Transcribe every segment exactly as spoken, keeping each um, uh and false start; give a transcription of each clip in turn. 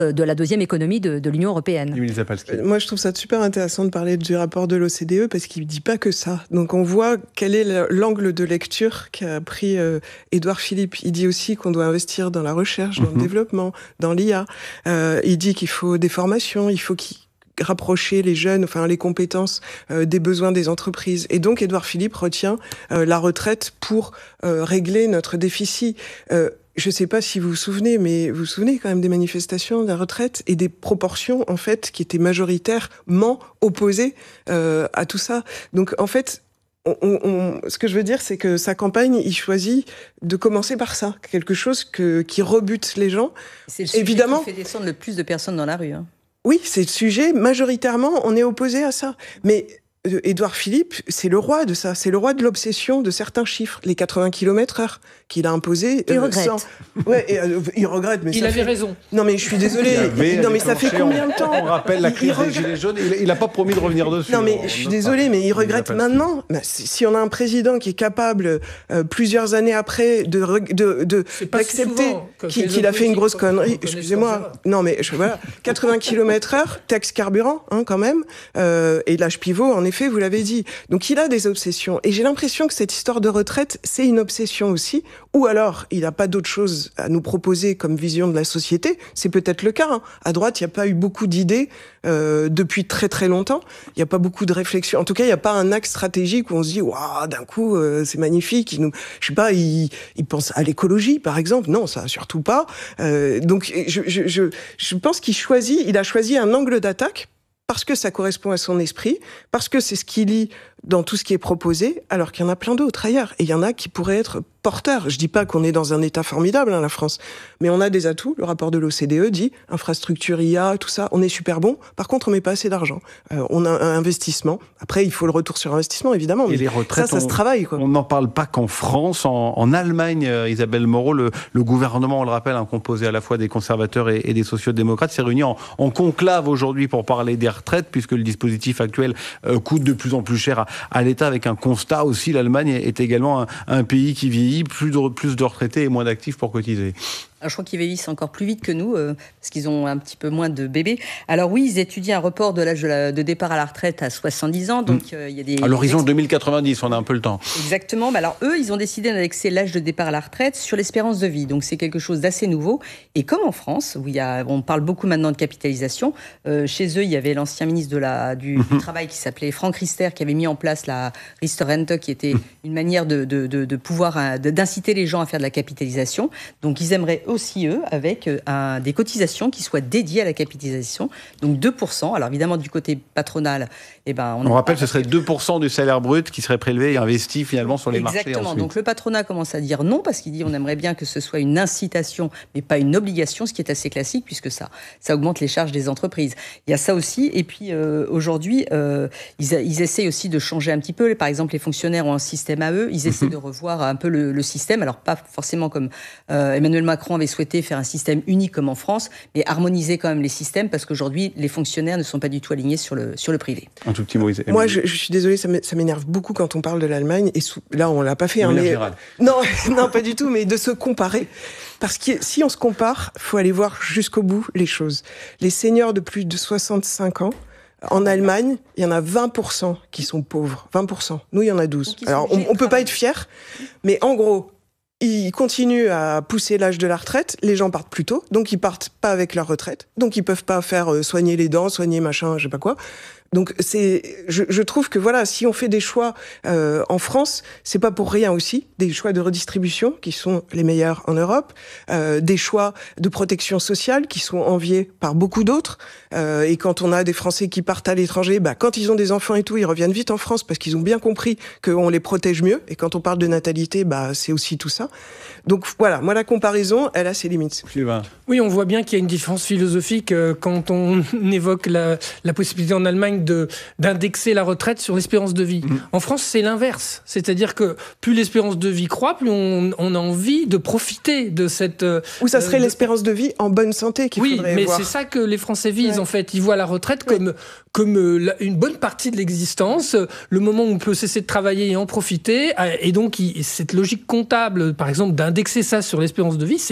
de la deuxième économie de, de l'Union européenne. Moi, je trouve ça super intéressant de parler du rapport de l'O C D E parce qu'il ne dit pas que ça. Donc, on voit quel est l'angle de lecture qu'a pris euh, Édouard Philippe. Il dit aussi qu'on doit investir dans la recherche, dans mmh. le développement, dans l'I A. Euh, il dit qu'il faut des formations, il faut qu'il rapprocher les jeunes, enfin les compétences euh, des besoins des entreprises. Et donc, Édouard Philippe retient euh, la retraite pour euh, régler notre déficit. Euh, Je ne sais pas si vous vous souvenez, mais vous vous souvenez quand même des manifestations de la retraite et des proportions, en fait, qui étaient majoritairement opposées euh, à tout ça. Donc, en fait, on, on, ce que je veux dire, c'est que sa campagne, il choisit de commencer par ça, quelque chose que, qui rebute les gens. C'est le sujet Évidemment, qui fait descendre le plus de personnes dans la rue. Hein. Oui, c'est le sujet. Majoritairement, on est opposé à ça. Mais Édouard Philippe, c'est le roi de ça. C'est le roi de l'obsession de certains chiffres. Les quatre-vingts kilomètres heure qu'il a imposé. Il euh, regrette. Sans... Ouais, et, euh, il regrette. Mais il ça avait fait... raison. Non, mais je suis désolée. Non, mais ça fait combien de temps? On rappelle la crise des Gilets jaunes. Il n'a pas promis de revenir dessus. Non, mais je suis désolée, mais il regrette il maintenant. Bah, si on a un président qui est capable, euh, plusieurs années après, de, de, de, d'accepter qu'il, qu'il a fait une grosse connerie. Excusez-moi. Non, mais je, voilà. quatre-vingts kilomètres heure, taxe carburant, hein, quand même. Euh, et l'âge pivot, en effet, vous l'avez dit. Donc il a des obsessions. Et j'ai l'impression que cette histoire de retraite, c'est une obsession aussi. Ou alors, il n'a pas d'autre chose à nous proposer comme vision de la société. C'est peut-être le cas. Hein. À droite, il n'y a pas eu beaucoup d'idées euh, depuis très très longtemps. Il n'y a pas beaucoup de réflexion. En tout cas, il n'y a pas un axe stratégique où on se dit « Waouh, d'un coup, euh, c'est magnifique. » Il nous, je sais pas, il, il pense à l'écologie, par exemple. Non, ça, surtout pas. Euh, donc, je, je, je, je pense qu'il choisit, il a choisi un angle d'attaque parce que ça correspond à son esprit, parce que c'est ce qu'il lit dans tout ce qui est proposé, alors qu'il y en a plein d'autres ailleurs. Et il y en a qui pourraient être porteurs. Je dis pas qu'on est dans un état formidable, hein, la France, mais on a des atouts. Le rapport de l'O C D E dit infrastructure I A, tout ça, on est super bon. Par contre, on met pas assez d'argent. Euh, on a un investissement. Après, il faut le retour sur investissement, évidemment. Mais et les retraites, ça, ça on, se travaille, quoi. On n'en parle pas qu'en France. En, en Allemagne, euh, Isabelle Moreau, le, le gouvernement, on le rappelle, hein, composé à la fois des conservateurs et, et des sociaux-démocrates, s'est réuni en, en conclave aujourd'hui pour parler des retraites, puisque le dispositif actuel euh, coûte de plus en plus cher à, à l'État, avec un constat aussi. L'Allemagne est également un, un pays qui vieillit, plus de, plus de retraités et moins d'actifs pour cotiser. Alors, je crois qu'ils vieillissent encore plus vite que nous, euh, parce qu'ils ont un petit peu moins de bébés. Alors oui, ils étudient un report de l'âge de, la, de départ à la retraite à soixante-dix ans. Donc, euh, il y a des, à l'horizon ex... deux mille quatre-vingt-dix, on a un peu le temps. Exactement. Mais alors eux, ils ont décidé d'indexer l'âge de départ à la retraite sur l'espérance de vie. Donc c'est quelque chose d'assez nouveau. Et comme en France, où il y a, on parle beaucoup maintenant de capitalisation, euh, chez eux, il y avait l'ancien ministre de la, du, du Travail qui s'appelait Franck Riester, qui avait mis en place la Riester-Rente, qui était une manière de, de, de, de pouvoir, de, d'inciter les gens à faire de la capitalisation. Donc ils aimeraient aussi, eux, avec un, des cotisations qui soient dédiées à la capitalisation, donc deux pour cent. Alors évidemment, du côté patronal, eh ben, on, on rappelle que ce serait deux pour cent du salaire brut qui serait prélevé et investi finalement sur les Exactement. marchés. Exactement. Ensuite. Donc le patronat commence à dire non, parce qu'il dit on aimerait bien que ce soit une incitation, mais pas une obligation, ce qui est assez classique, puisque ça, ça augmente les charges des entreprises. Il y a ça aussi. Et puis euh, aujourd'hui, euh, ils, ils essayent aussi de changer un petit peu. Par exemple, les fonctionnaires ont un système à eux. Ils essaient de revoir un peu le, le système. Alors pas forcément comme euh, Emmanuel Macron avait souhaité faire un système unique comme en France, mais harmoniser quand même les systèmes, parce qu'aujourd'hui, les fonctionnaires ne sont pas du tout alignés sur le, sur le privé. Un tout petit mot. Moi, je, je suis désolée, ça m'énerve beaucoup quand on parle de l'Allemagne, et sous, là, on l'a pas fait. Hein, mais, non, non, pas du tout, mais de se comparer. Parce que si on se compare, faut aller voir jusqu'au bout les choses. Les seniors de plus de soixante-cinq ans, en Allemagne, il y en a vingt pour cent qui sont pauvres. vingt pour cent. Nous, il y en a douze. Alors, on, on peut pas être fiers, mais en gros, ils continuent à pousser l'âge de la retraite, les gens partent plus tôt, donc ils partent pas avec leur retraite, donc ils peuvent pas faire euh, soigner les dents, soigner machin, je sais pas quoi. Donc c'est, je, je trouve que voilà, si on fait des choix euh, en France, c'est pas pour rien aussi, des choix de redistribution qui sont les meilleurs en Europe, euh, des choix de protection sociale qui sont enviés par beaucoup d'autres. Euh, et quand on a des Français qui partent à l'étranger, bah quand ils ont des enfants et tout, ils reviennent vite en France parce qu'ils ont bien compris qu'on les protège mieux. Et quand on parle de natalité, bah c'est aussi tout ça. Donc voilà, moi la comparaison, elle a ses limites. Oui, on voit bien qu'il y a une différence philosophique euh, quand on évoque la, la possibilité en Allemagne de, d'indexer la retraite sur l'espérance de vie. Mmh. En France, c'est l'inverse. C'est-à-dire que plus l'espérance de vie croît, plus on, on a envie de profiter de cette... Euh, Ou ça serait euh, l'espérance de vie en bonne santé qu'il oui, faudrait mais voir. C'est ça que les Français visent, ouais. En fait. Ils voient la retraite oui. comme, comme euh, une bonne partie de l'existence, le moment où on peut cesser de travailler et en profiter. Et donc, il, cette logique comptable, par exemple, d'indexer ça sur l'espérance de vie, c'est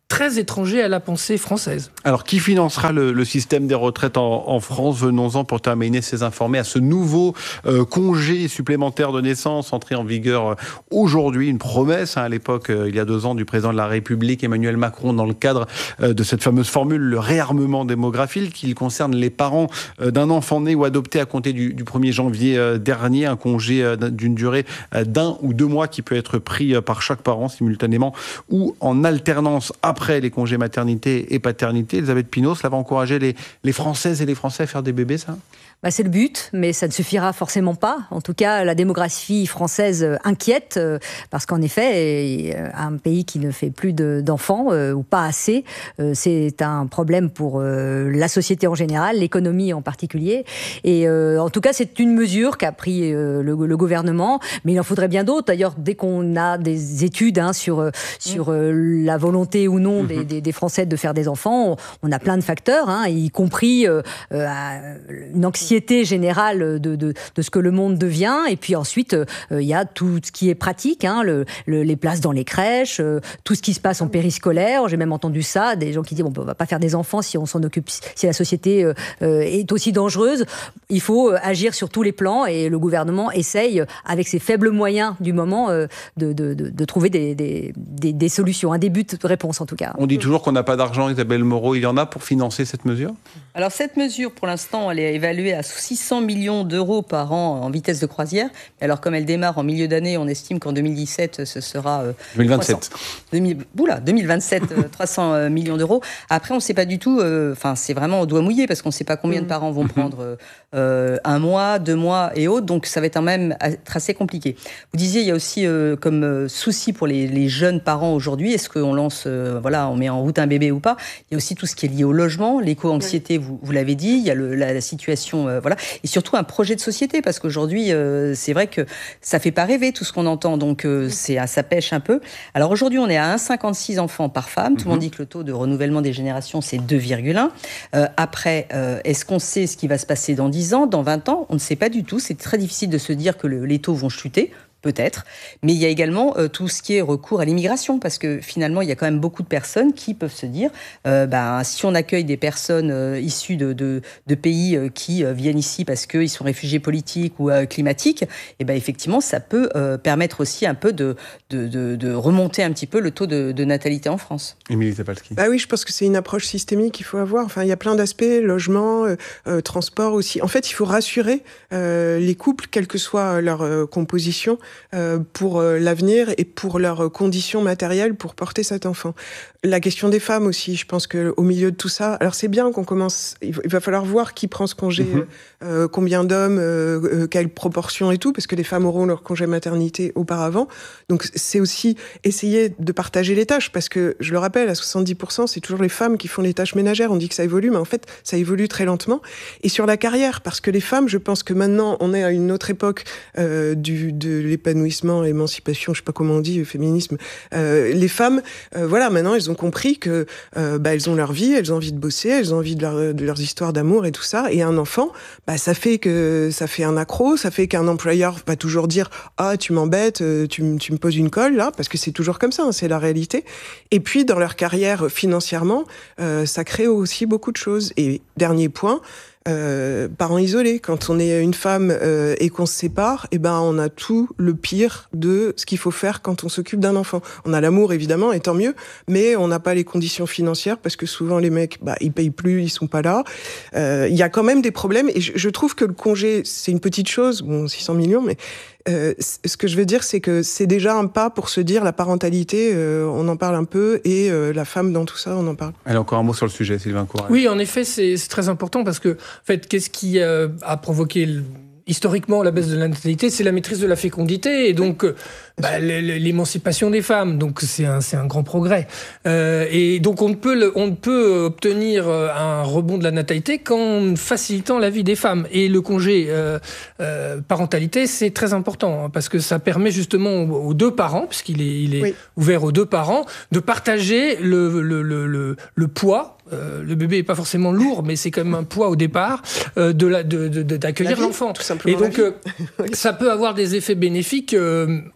très étranger à la pensée française. Alors, qui financera le, le système des retraites en, en France? Venons-en pour terminer ces informés à ce nouveau euh, congé supplémentaire de naissance entré en vigueur aujourd'hui. Une promesse, hein, à l'époque, euh, il y a deux ans, du président de la République, Emmanuel Macron, dans le cadre euh, de cette fameuse formule, le réarmement démographique, qui concerne les parents euh, d'un enfant né ou adopté à compter du, du premier janvier euh, dernier. Un congé euh, d'une durée euh, d'un ou deux mois qui peut être pris euh, par chaque parent simultanément ou en alternance après les congés maternité et paternité. Elisabeth Pinault, cela va encourager les, les Françaises et les Français à faire des bébés, ça ? Bah, c'est le but, mais ça ne suffira forcément pas. En tout cas, la démographie française inquiète, euh, parce qu'en effet, euh, un pays qui ne fait plus de, d'enfants, euh, ou pas assez, euh, c'est un problème pour euh, la société en général, l'économie en particulier. Et euh, en tout cas, c'est une mesure qu'a pris euh, le, le gouvernement, mais il en faudrait bien d'autres. D'ailleurs, dès qu'on a des études hein, sur, sur euh, la volonté ou non des, des, des Français de faire des enfants, on, on a plein de facteurs, hein, y compris euh, euh, une anxiété générale de, de, de ce que le monde devient, et puis ensuite il euh, y a tout ce qui est pratique, hein, le, le, les places dans les crèches, euh, tout ce qui se passe en périscolaire. J'ai même entendu ça, des gens qui disent bon, on va pas faire des enfants si on s'en occupe, si la société euh, est aussi dangereuse. Il faut agir sur tous les plans, et le gouvernement essaye, avec ses faibles moyens du moment, euh, de, de, de, de trouver des, des, des, des solutions, un début de réponse en tout cas. On dit toujours qu'on n'a pas d'argent, Isabelle Moreau. Il y en a pour financer cette mesure ? Alors cette mesure, pour l'instant, elle est évaluée à six cents millions d'euros par an en vitesse de croisière. Alors comme elle démarre en milieu d'année, on estime qu'en deux mille dix-sept, ce sera euh, deux mille vingt-sept. trois cents, deux mille, oula, deux mille vingt-sept, euh, trois cents millions d'euros. Après, on ne sait pas du tout. Enfin, euh, c'est vraiment au doigt mouillé parce qu'on ne sait pas combien de parents vont prendre euh, un mois, deux mois et autres. Donc ça va être quand même être assez compliqué. Vous disiez, il y a aussi euh, comme euh, souci pour les, les jeunes parents aujourd'hui. Est-ce qu'on lance, euh, voilà, on met en route un bébé ou pas? Il y a aussi tout ce qui est lié au logement, l'éco-anxiété. Vous, vous l'avez dit. Il y a le, la, la situation, euh, voilà. Et surtout un projet de société, parce qu'aujourd'hui, euh, c'est vrai que ça fait pas rêver tout ce qu'on entend, donc euh, c'est, ça pêche un peu. Alors aujourd'hui, on est à un virgule cinquante-six enfants par femme. Tout le monde dit que le taux de renouvellement des générations, c'est deux virgule un. Euh, après, euh, est-ce qu'on sait ce qui va se passer dans dix ans, dans vingt ans? On ne sait pas du tout. C'est très difficile de se dire que le, les taux vont chuter. Peut-être, mais il y a également euh, tout ce qui est recours à l'immigration, parce que finalement, il y a quand même beaucoup de personnes qui peuvent se dire, euh, ben, si on accueille des personnes euh, issues de, de, de pays euh, qui euh, viennent ici parce qu'ils sont réfugiés politiques ou euh, climatiques, et ben effectivement, ça peut euh, permettre aussi un peu de, de, de, de remonter un petit peu le taux de, de natalité en France. Émilie Zapalski. Bah oui, je pense que c'est une approche systémique qu'il faut avoir. Enfin, il y a plein d'aspects, logement, euh, euh, transport aussi. En fait, il faut rassurer euh, les couples, quelle que soit leur euh, composition, Euh, pour euh, l'avenir et pour leurs conditions matérielles pour porter cet enfant. La question des femmes aussi, je pense qu'au milieu de tout ça, alors c'est bien qu'on commence, il va falloir voir qui prend ce congé, mmh. euh, combien d'hommes, euh, euh, quelle proportion et tout, parce que les femmes auront leur congé maternité auparavant. Donc c'est aussi essayer de partager les tâches, parce que je le rappelle, à soixante-dix pour cent, c'est toujours les femmes qui font les tâches ménagères. On dit que ça évolue, mais en fait, ça évolue très lentement. Et sur la carrière, parce que les femmes, je pense que maintenant, on est à une autre époque euh, du, de l'épanouissement, l'émancipation, je sais pas comment on dit, le féminisme. Euh, les femmes, euh, voilà, maintenant, elles ont compris que euh, bah, elles ont leur vie, elles ont envie de bosser, elles ont envie de, leur, de leurs histoires d'amour et tout ça. Et un enfant, bah, ça fait que ça fait un accro, ça fait qu'un employeur va toujours dire ah tu m'embêtes, tu, tu me poses une colle là, parce que c'est toujours comme ça, hein, c'est la réalité. Et puis dans leur carrière financièrement, euh, ça crée aussi beaucoup de choses. Et dernier point. Euh, parents isolés. Quand on est une femme euh, et qu'on se sépare, eh ben on a tout le pire de ce qu'il faut faire quand on s'occupe d'un enfant. On a l'amour évidemment, et tant mieux, mais on n'a pas les conditions financières parce que souvent les mecs, bah ils payent plus, ils sont pas là. Il euh, y a quand même des problèmes et je, je trouve que le congé c'est une petite chose, bon six cents millions, mais Euh, ce que je veux dire, c'est que c'est déjà un pas pour se dire la parentalité, euh, on en parle un peu, et euh, la femme dans tout ça, on en parle. Allez, encore un mot sur le sujet, Sylvain Courret. Oui, en effet, c'est, c'est très important parce que, en fait, qu'est-ce qui euh, a provoqué le... historiquement, la baisse de la natalité, c'est la maîtrise de la fécondité et donc euh, bah, l'émancipation des femmes. Donc c'est un, c'est un grand progrès. Euh, et donc on ne peut, le, on ne peut obtenir un rebond de la natalité qu'en facilitant la vie des femmes. Et le congé euh, euh, parentalité, c'est très important hein, parce que ça permet justement aux, aux deux parents, puisqu'il est, il est oui. ouvert aux deux parents, de partager le, le, le, le, le poids. Euh, le bébé est pas forcément lourd, mais c'est quand même un poids au départ euh, de, la, de, de, de d'accueillir la vie, l'enfant. Tout simplement. Et donc euh, oui. ça peut avoir des effets bénéfiques. Euh,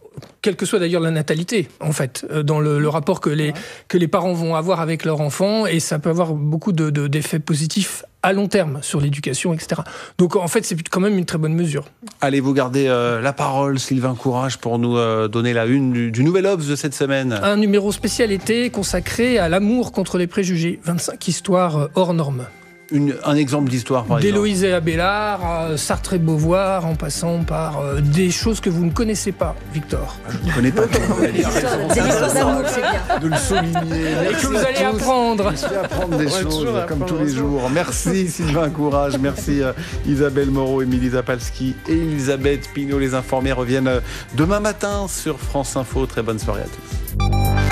quelle que soit d'ailleurs la natalité, en fait, dans le, le rapport que les, que les parents vont avoir avec leurs enfants, et ça peut avoir beaucoup de, de, d'effets positifs à long terme sur l'éducation, et cetera. Donc en fait, c'est quand même une très bonne mesure. Allez, vous gardez euh, la parole, Sylvain Courage, pour nous euh, donner la une du, du Nouvel Obs de cette semaine. Un numéro spécial été consacré à l'amour contre les préjugés. vingt-cinq histoires hors normes. Une, un exemple d'histoire, par exemple. D'Héloïse et Abélard, à Sartre et Beauvoir, en passant par euh, des choses que vous ne connaissez pas, Victor. Je ne connais pas. Des histoires d'amour, c'est bien. De le souligner. Et que vous allez apprendre. Je vais apprendre des choses, comme tous les jours. Merci Sylvain Courage, merci euh, Isabelle Moreau, Émilie Zapalski et Elisabeth Pignot. Les informés reviennent euh, demain matin sur France Info. Très bonne soirée à tous.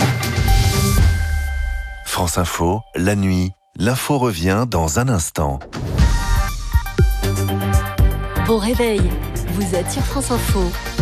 France Info, la nuit. L'info revient dans un instant. Bon réveil, vous êtes sur France Info.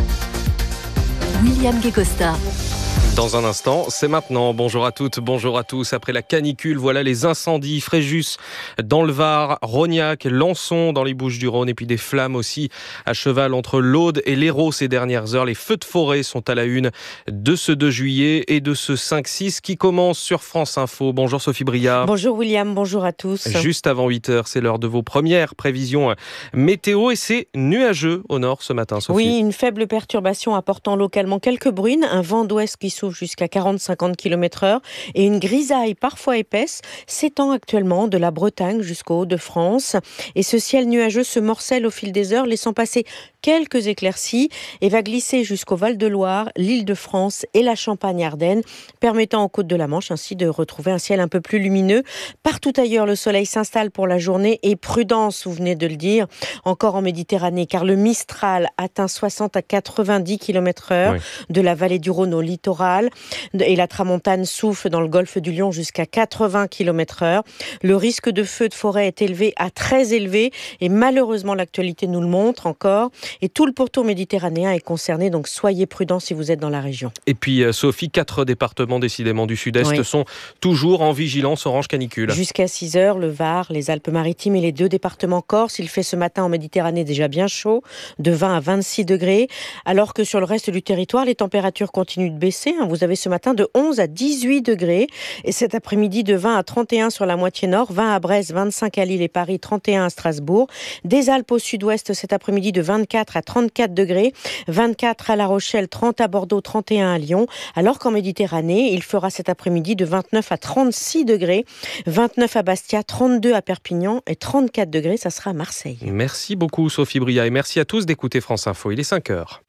William Guécosta. Dans un instant, c'est maintenant. Bonjour à toutes, bonjour à tous. Après la canicule, voilà les incendies. Fréjus dans le Var, Rognac, Lançon dans les Bouches-du-Rhône et puis des flammes aussi à cheval entre l'Aude et l'Hérault ces dernières heures. Les feux de forêt sont à la une de ce deux juillet et de ce cinq six qui commence sur France Info. Bonjour Sophie Briard. Bonjour William, bonjour à tous. Juste avant huit heures, c'est l'heure de vos premières prévisions météo et c'est nuageux au nord ce matin, Sophie. Oui, une faible perturbation apportant localement quelques bruines, un vent d'ouest qui souffle jusqu'à quarante à cinquante kilomètres heure et une grisaille parfois épaisse s'étend actuellement de la Bretagne jusqu'au Hauts-de-France. Et ce ciel nuageux se morcelle au fil des heures, laissant passer quelques éclaircies et va glisser jusqu'au Val-de-Loire, l'Île-de-France et la Champagne-Ardenne, permettant aux côtes de la Manche ainsi de retrouver un ciel un peu plus lumineux. Partout ailleurs, le soleil s'installe pour la journée et prudence, vous venez de le dire, encore en Méditerranée, car le Mistral atteint soixante à quatre-vingt-dix kilomètres heure oui. de la vallée du Rhône au littoral et la tramontane souffle dans le golfe du Lion jusqu'à quatre-vingts kilomètres heure. Le risque de feu de forêt est élevé à très élevé et malheureusement l'actualité nous le montre encore. Et tout le pourtour méditerranéen est concerné, donc soyez prudents si vous êtes dans la région. Et puis Sophie, quatre départements décidément du sud-est oui. sont toujours en vigilance orange canicule. Jusqu'à six heures, le Var, les Alpes-Maritimes et les deux départements corse. Il fait ce matin en Méditerranée déjà bien chaud, de vingt à vingt-six degrés, alors que sur le reste du territoire, les températures continuent de baisser. Vous avez ce matin de onze à dix-huit degrés et cet après-midi de vingt à trente et un sur la moitié nord, vingt à Brest, vingt-cinq à Lille et Paris, trente et un à Strasbourg. Des Alpes au sud-ouest cet après-midi de vingt-quatre à trente-quatre degrés, vingt-quatre à La Rochelle, trente à Bordeaux, trente et un à Lyon, alors qu'en Méditerranée, il fera cet après-midi de vingt-neuf à trente-six degrés, vingt-neuf à Bastia, trente-deux à Perpignan et trente-quatre degrés, ça sera à Marseille. Merci beaucoup Sophie Briat et merci à tous d'écouter France Info. Il est cinq heures.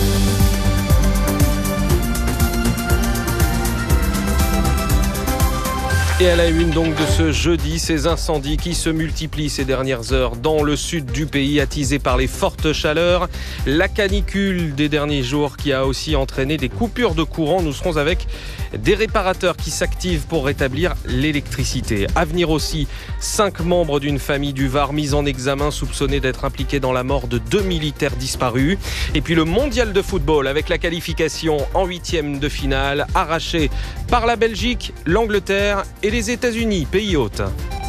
Et à la une donc de ce jeudi, ces incendies qui se multiplient ces dernières heures dans le sud du pays, attisés par les fortes chaleurs. La canicule des derniers jours qui a aussi entraîné des coupures de courant. Nous serons avec des réparateurs qui s'activent pour rétablir l'électricité. À venir aussi, cinq membres d'une famille du Var mis en examen soupçonnés d'être impliqués dans la mort de deux militaires disparus. Et puis le mondial de football avec la qualification en huitième de finale, arrachée par la Belgique, l'Angleterre et les États-Unis, pays hôte.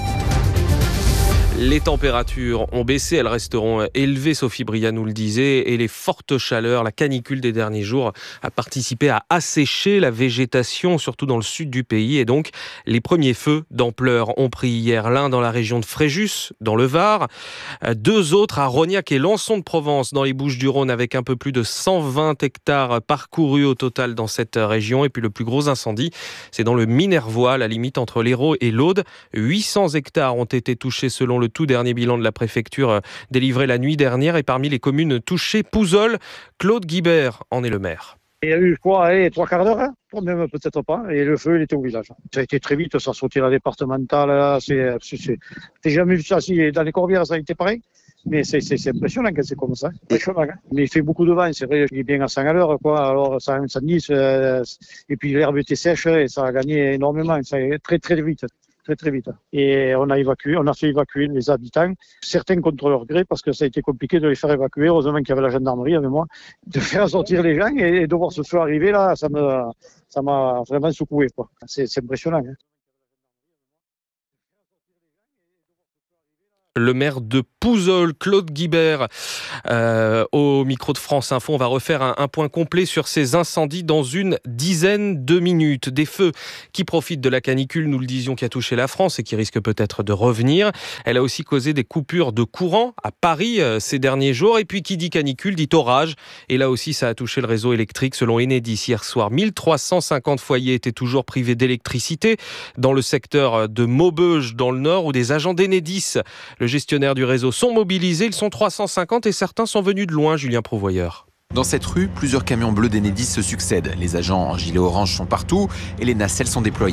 Les températures ont baissé, elles resteront élevées, Sophie Briat nous le disait, et les fortes chaleurs, la canicule des derniers jours a participé à assécher la végétation, surtout dans le sud du pays. Et donc, les premiers feux d'ampleur ont pris hier, l'un dans la région de Fréjus, dans le Var, deux autres à Rognac et Lançon de Provence, dans les Bouches-du-Rhône, avec un peu plus de cent vingt hectares parcourus au total dans cette région. Et puis le plus gros incendie, c'est dans le Minervois, la limite entre l'Hérault et l'Aude. huit cents hectares ont été touchés selon le tout dernier bilan de la préfecture délivré la nuit dernière. Et parmi les communes touchées, Pouzol, Claude Guibert en est le maire. Il y a eu quoi, allez, trois quarts d'heure, hein, même peut-être pas, et le feu il était au village. Ça a été très vite, ça a sauté la départementale, c'est, c'est, c'est... t'as jamais vu ça, si dans les Corbières ça a été pareil, mais c'est, c'est, c'est impressionnant quand c'est comme ça, impressionnant, hein. Mais il fait beaucoup de vent, c'est vrai, il est bien à cent à l'heure, quoi, alors ça a un incendie, et puis l'herbe était sèche et ça a gagné énormément, ça a été très très vite. Très très vite. Et on a évacué, on a fait évacuer les habitants, certains contre leur gré, parce que ça a été compliqué de les faire évacuer. Heureusement qu'il y avait la gendarmerie avec moi, de faire sortir les gens et de voir ce feu arriver là, ça me, ça m'a vraiment secoué, quoi. C'est, c'est impressionnant, hein. Le maire de Pouzol, Claude Guibert, euh, au micro de France Info. On va refaire un, un point complet sur ces incendies dans une dizaine de minutes. Des feux qui profitent de la canicule, nous le disions, qui a touché la France et qui risque peut-être de revenir. Elle a aussi causé des coupures de courant à Paris euh, ces derniers jours. Et puis qui dit canicule dit orage. Et là aussi, ça a touché le réseau électrique. Selon Enedis, hier soir, mille trois cent cinquante foyers étaient toujours privés d'électricité dans le secteur de Maubeuge, dans le nord, où des agents d'Enedis, le gestionnaire du réseau, sont mobilisés. Ils sont trois cent cinquante et certains sont venus de loin, Julien Prouvoyeur. Dans cette rue, plusieurs camions bleus d'Enedis se succèdent. Les agents en gilet orange sont partout et les nacelles sont déployées.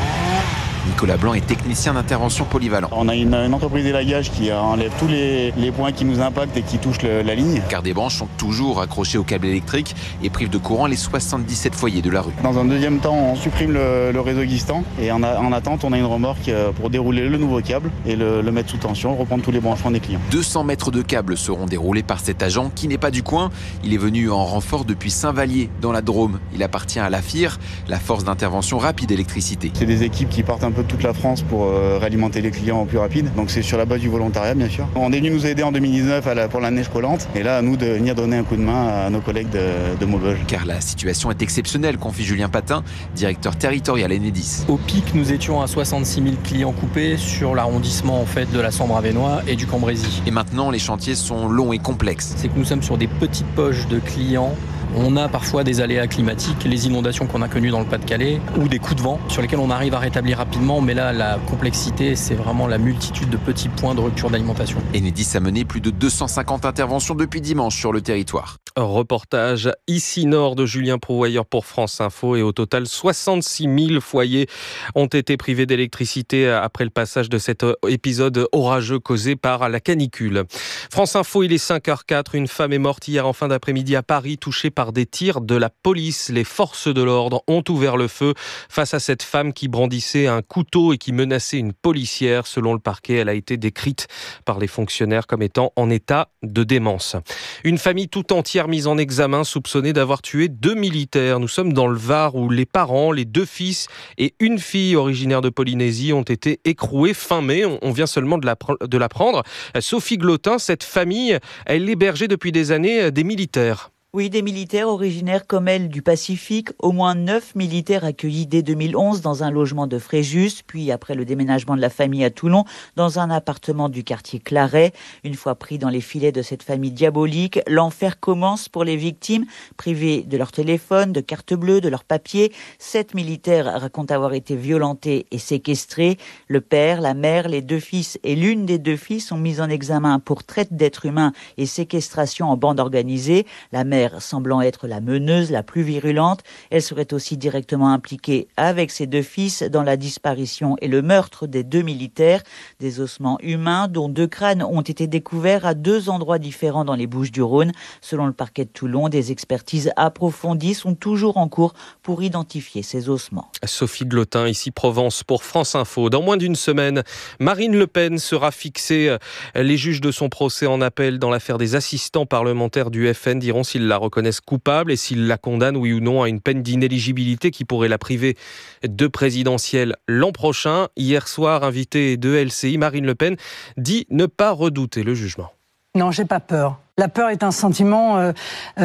Nicolas Blanc est technicien d'intervention polyvalent. On a une, une entreprise d'élagage qui enlève tous les, les points qui nous impactent et qui touchent le, la ligne. Car des branches sont toujours accrochées au câble électrique et privent de courant les soixante-dix-sept foyers de la rue. Dans un deuxième temps, on supprime le, le réseau existant et en, a, en attente, on a une remorque pour dérouler le nouveau câble et le, le mettre sous tension, reprendre tous les branchements des clients. deux cents mètres de câbles seront déroulés par cet agent qui n'est pas du coin. Il est venu en renfort depuis Saint-Vallier, dans la Drôme. Il appartient à la F I R, la force d'intervention rapide électricité. C'est des équipes qui partent un peu de toute la France pour euh, réalimenter les clients au plus rapide. Donc c'est sur la base du volontariat, bien sûr. On est venu nous aider en deux mille dix-neuf à la, pour la neige collante. Et là, à nous de venir donner un coup de main à nos collègues de, de Maubeuge. Car la situation est exceptionnelle, confie Julien Patin, directeur territorial Enedis. Au pic, nous étions à soixante-six mille clients coupés sur l'arrondissement en fait, de la Sambre-Avesnois et du Cambrésis. Et maintenant, les chantiers sont longs et complexes. C'est que nous sommes sur des petites poches de clients. On a parfois des aléas climatiques, les inondations qu'on a connues dans le Pas-de-Calais ou des coups de vent sur lesquels on arrive à rétablir rapidement. Mais là, la complexité, c'est vraiment la multitude de petits points de rupture d'alimentation. Enedis a mené plus de deux cent cinquante interventions depuis dimanche sur le territoire. Un reportage ici nord de Julien Prouvoyeur pour France Info. Et au total, soixante-six mille foyers ont été privés d'électricité après le passage de cet épisode orageux causé par la canicule. France Info, il est cinq heures zéro quatre. Une femme est morte hier en fin d'après-midi à Paris, touchée par des tirs de la police. Les forces de l'ordre ont ouvert le feu face à cette femme qui brandissait un couteau et qui menaçait une policière. Selon le parquet, elle a été décrite par les fonctionnaires comme étant en état de démence. Une famille tout entière mise en examen, soupçonnée d'avoir tué deux militaires. Nous sommes dans le Var où les parents, les deux fils et une fille originaire de Polynésie ont été écroués fin mai. On vient seulement de l'apprendre. Sophie Glotin, cette famille, elle hébergeait depuis des années des militaires. Oui, des militaires originaires comme elle du Pacifique. Au moins neuf militaires accueillis dès deux mille onze dans un logement de Fréjus, puis après le déménagement de la famille à Toulon, dans un appartement du quartier Claret. Une fois pris dans les filets de cette famille diabolique, l'enfer commence pour les victimes, privées de leur téléphone, de carte bleue, de leurs papiers. Sept militaires racontent avoir été violentés et séquestrés. Le père, la mère, les deux fils et l'une des deux filles sont mis en examen pour traite d'êtres humains et séquestration en bande organisée. La mère semblant être la meneuse la plus virulente. Elle serait aussi directement impliquée avec ses deux fils dans la disparition et le meurtre des deux militaires. Des ossements humains dont deux crânes ont été découverts à deux endroits différents dans les Bouches-du-Rhône. Selon le parquet de Toulon, des expertises approfondies sont toujours en cours pour identifier ces ossements. Sophie Glotin, ici Provence pour France Info. Dans moins d'une semaine, Marine Le Pen sera fixée. Les juges de son procès en appel dans l'affaire des assistants parlementaires du F N diront s'ils la reconnaissent coupable et s'ils la condamnent, oui ou non, à une peine d'inéligibilité qui pourrait la priver de présidentielle l'an prochain. Hier soir, invitée de L C I, Marine Le Pen dit ne pas redouter le jugement. Non, j'ai pas peur. La peur est un sentiment euh,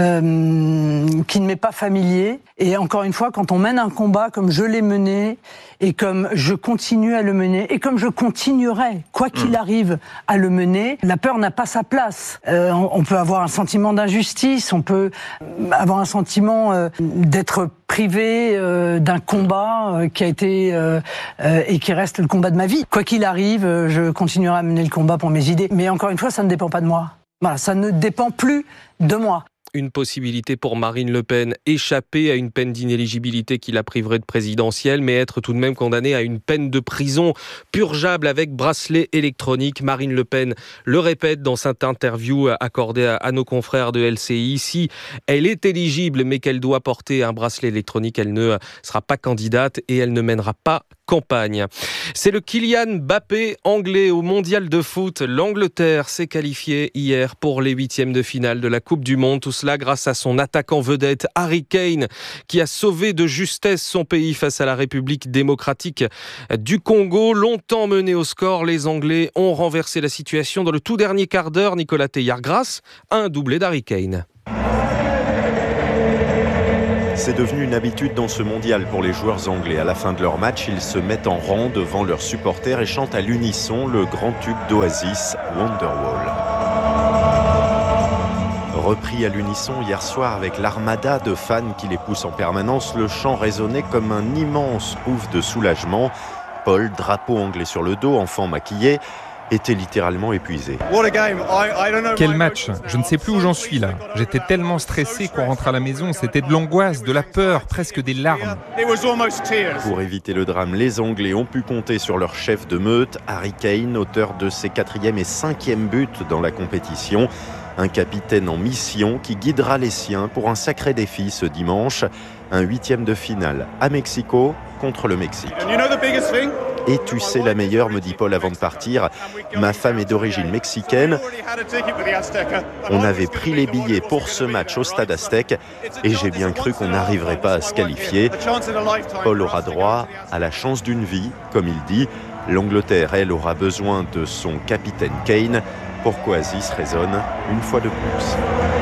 euh, qui ne m'est pas familier. Et encore une fois, quand on mène un combat comme je l'ai mené, et comme je continue à le mener, et comme je continuerai, quoi qu'il arrive, à le mener, la peur n'a pas sa place. Euh, on, on peut avoir un sentiment d'injustice, on peut avoir un sentiment euh, d'être privé euh, d'un combat euh, qui a été euh, euh, et qui reste le combat de ma vie. Quoi qu'il arrive, euh, je continuerai à mener le combat pour mes idées. Mais encore une fois, ça ne dépend pas de moi. Voilà, ça ne dépend plus de moi. Une possibilité pour Marine Le Pen, échapper à une peine d'inéligibilité qui la priverait de présidentielle, mais être tout de même condamnée à une peine de prison purgeable avec bracelet électronique. Marine Le Pen le répète dans cette interview accordée à nos confrères de L C I. Si elle est éligible, mais qu'elle doit porter un bracelet électronique, elle ne sera pas candidate et elle ne mènera pas campagne. C'est le Kylian Mbappé anglais au mondial de foot. L'Angleterre s'est qualifiée hier pour les huitièmes de finale de la Coupe du Monde. Tout cela grâce à son attaquant vedette Harry Kane, qui a sauvé de justesse son pays face à la République démocratique du Congo. Longtemps mené au score, les Anglais ont renversé la situation dans le tout dernier quart d'heure. Nicolas Teillard grâce à un doublé d'Harry Kane. C'est devenu une habitude dans ce mondial pour les joueurs anglais. À la fin de leur match, ils se mettent en rang devant leurs supporters et chantent à l'unisson le grand tube d'Oasis, Wonderwall. Repris à l'unisson hier soir avec l'armada de fans qui les poussent en permanence, le chant résonnait comme un immense ouf de soulagement. Paul, drapeau anglais sur le dos, enfant maquillé, était littéralement épuisé. Quel match! Je ne sais plus où j'en suis là. J'étais tellement stressé qu'on rentre à la maison, c'était de l'angoisse, de la peur, presque des larmes. Pour éviter le drame, les Anglais ont pu compter sur leur chef de meute, Harry Kane, auteur de ses quatrième et cinquième buts dans la compétition. Un capitaine en mission qui guidera les siens pour un sacré défi ce dimanche. Un huitième de finale à Mexico contre le Mexique. Et tu sais la meilleure, me dit Paul avant de partir. Ma femme est d'origine mexicaine. On avait pris les billets pour ce match au Stade Aztec et j'ai bien cru qu'on n'arriverait pas à se qualifier. Paul aura droit à la chance d'une vie, comme il dit. L'Angleterre, elle, aura besoin de son capitaine Kane. Pourquoi Oasis résonne une fois de plus.